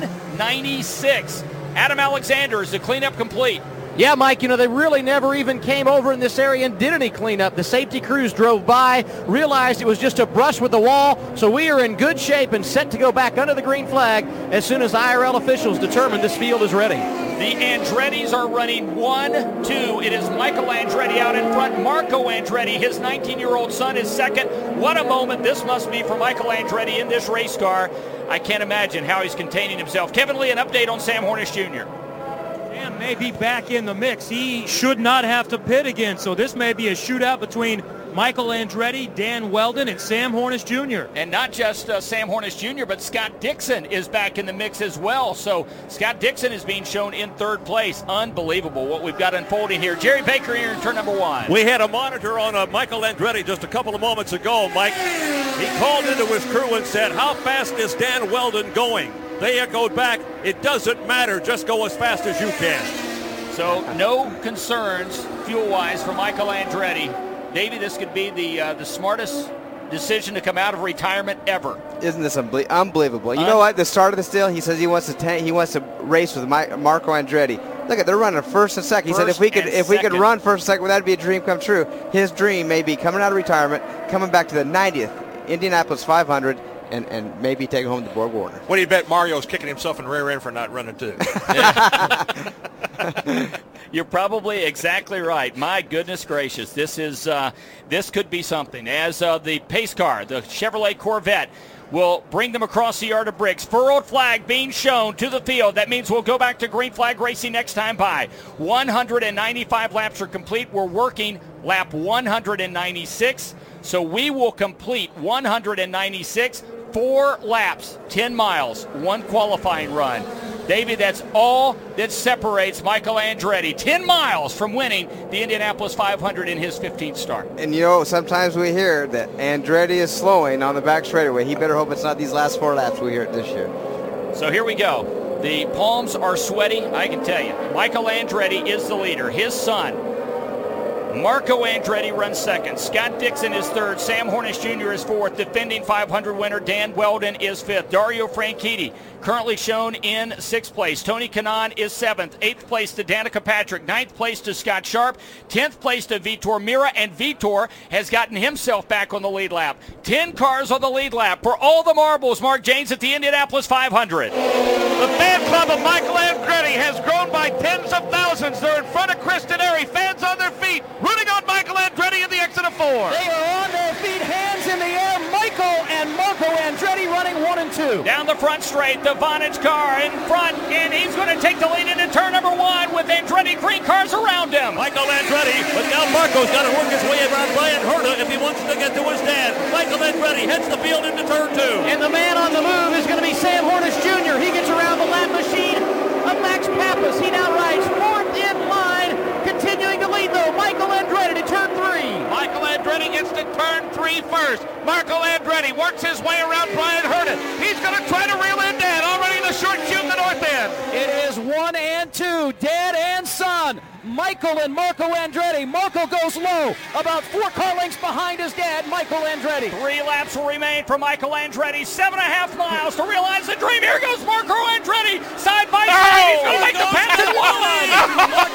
196. Adam Alexander, is the cleanup complete? Yeah, Mike, they really never even came over in this area and did any cleanup. The safety crews drove by, realized it was just a brush with the wall, so we are in good shape and set to go back under the green flag as soon as IRL officials determine this field is ready. The Andrettis are running 1-2. It is Michael Andretti out in front. Marco Andretti, his 19-year-old son, is second. What a moment this must be for Michael Andretti in this race car. I can't imagine how he's containing himself. Kevin Lee, an update on Sam Hornish Jr. Dan may be back in the mix. He should not have to pit again, so this may be a shootout between Michael Andretti, Dan Weldon, and Sam Hornish Jr. And not just Sam Hornish Jr., but Scott Dixon is back in the mix as well. So Scott Dixon is being shown in 3rd place. Unbelievable what we've got unfolding here. Jerry Baker here in turn number 1. We had a monitor on Michael Andretti just a couple of moments ago, Mike. He called into his crew and said, "How fast is Dan Weldon going?" They echoed back, "It doesn't matter, just go as fast as you can." So no concerns fuel-wise for Michael Andretti. Davey, this could be the smartest decision to come out of retirement ever. Isn't this unbelievable? You know what? The start of this deal, he says he wants to race with Marco Andretti. Look at, they're running first and second. He said if we could run first and second, well, that'd be a dream come true. His dream may be coming out of retirement, coming back to the 90th Indianapolis 500. And maybe take home the Borg Warner. What do you bet Mario's kicking himself in the rear end for not running too? You're probably exactly right. My goodness gracious, this could be something. As the pace car, the Chevrolet Corvette, will bring them across the yard of bricks. Furrowed flag being shown to the field. That means we'll go back to green flag racing next time by. 195 laps are complete. We're working lap 196. So we will complete 196, 4 laps, 10 miles, 1 qualifying run. David, that's all that separates Michael Andretti 10 miles from winning the Indianapolis 500 in his 15th start. And sometimes we hear that Andretti is slowing on the back straightaway. He better hope it's not these last 4 laps we hear it this year. So here we go. The palms are sweaty, I can tell you. Michael Andretti is the leader. His son, Marco Andretti runs second. Scott Dixon is third. Sam Hornish Jr. is fourth. Defending 500 winner Dan Weldon is fifth. Dario Franchitti currently shown in sixth place. Tony Kanaan is seventh. Eighth place to Danica Patrick. Ninth place to Scott Sharp. 10th place to Vitor Mira. And Vitor has gotten himself back on the lead lap. 10 cars on the lead lap for all the marbles. Mark James at the Indianapolis 500. The fan club of Michael Andretti has grown by tens of thousands. They're in front of Kristen Airy. Fans on their feet, rooting on Michael Andretti in the exit of 4. They are on their feet, hands in the air. Michael and Marco Andretti running 1 and 2. Down the front straight, the Vonage car in front, and he's going to take the lead into turn number 1 with Andretti green cars around him. Michael Andretti, but now Marco's got to work his way around Brian Herta if he wants to get to his dad. Michael Andretti heads the field into turn 2. And the man on the move is going to be Sam Hornish Jr. He gets around the lap machine of Max Pappas. He now rides 4th in line, continuing to lead though. Michael Andretti to turn 3. Michael Andretti gets to turn 3 first. Marco Andretti works his way around Brian Herta. He's going to try to reel in Dad, already in the short chute in the north end. It is 1 and 2, dad and son. Michael and Marco Andretti. Marco goes low, about 4 car lengths behind his dad, Michael Andretti. 3 laps will remain for Michael Andretti. 7.5 miles to realize the dream. Here goes Marco Andretti, side by side. He's going to make the pass and win.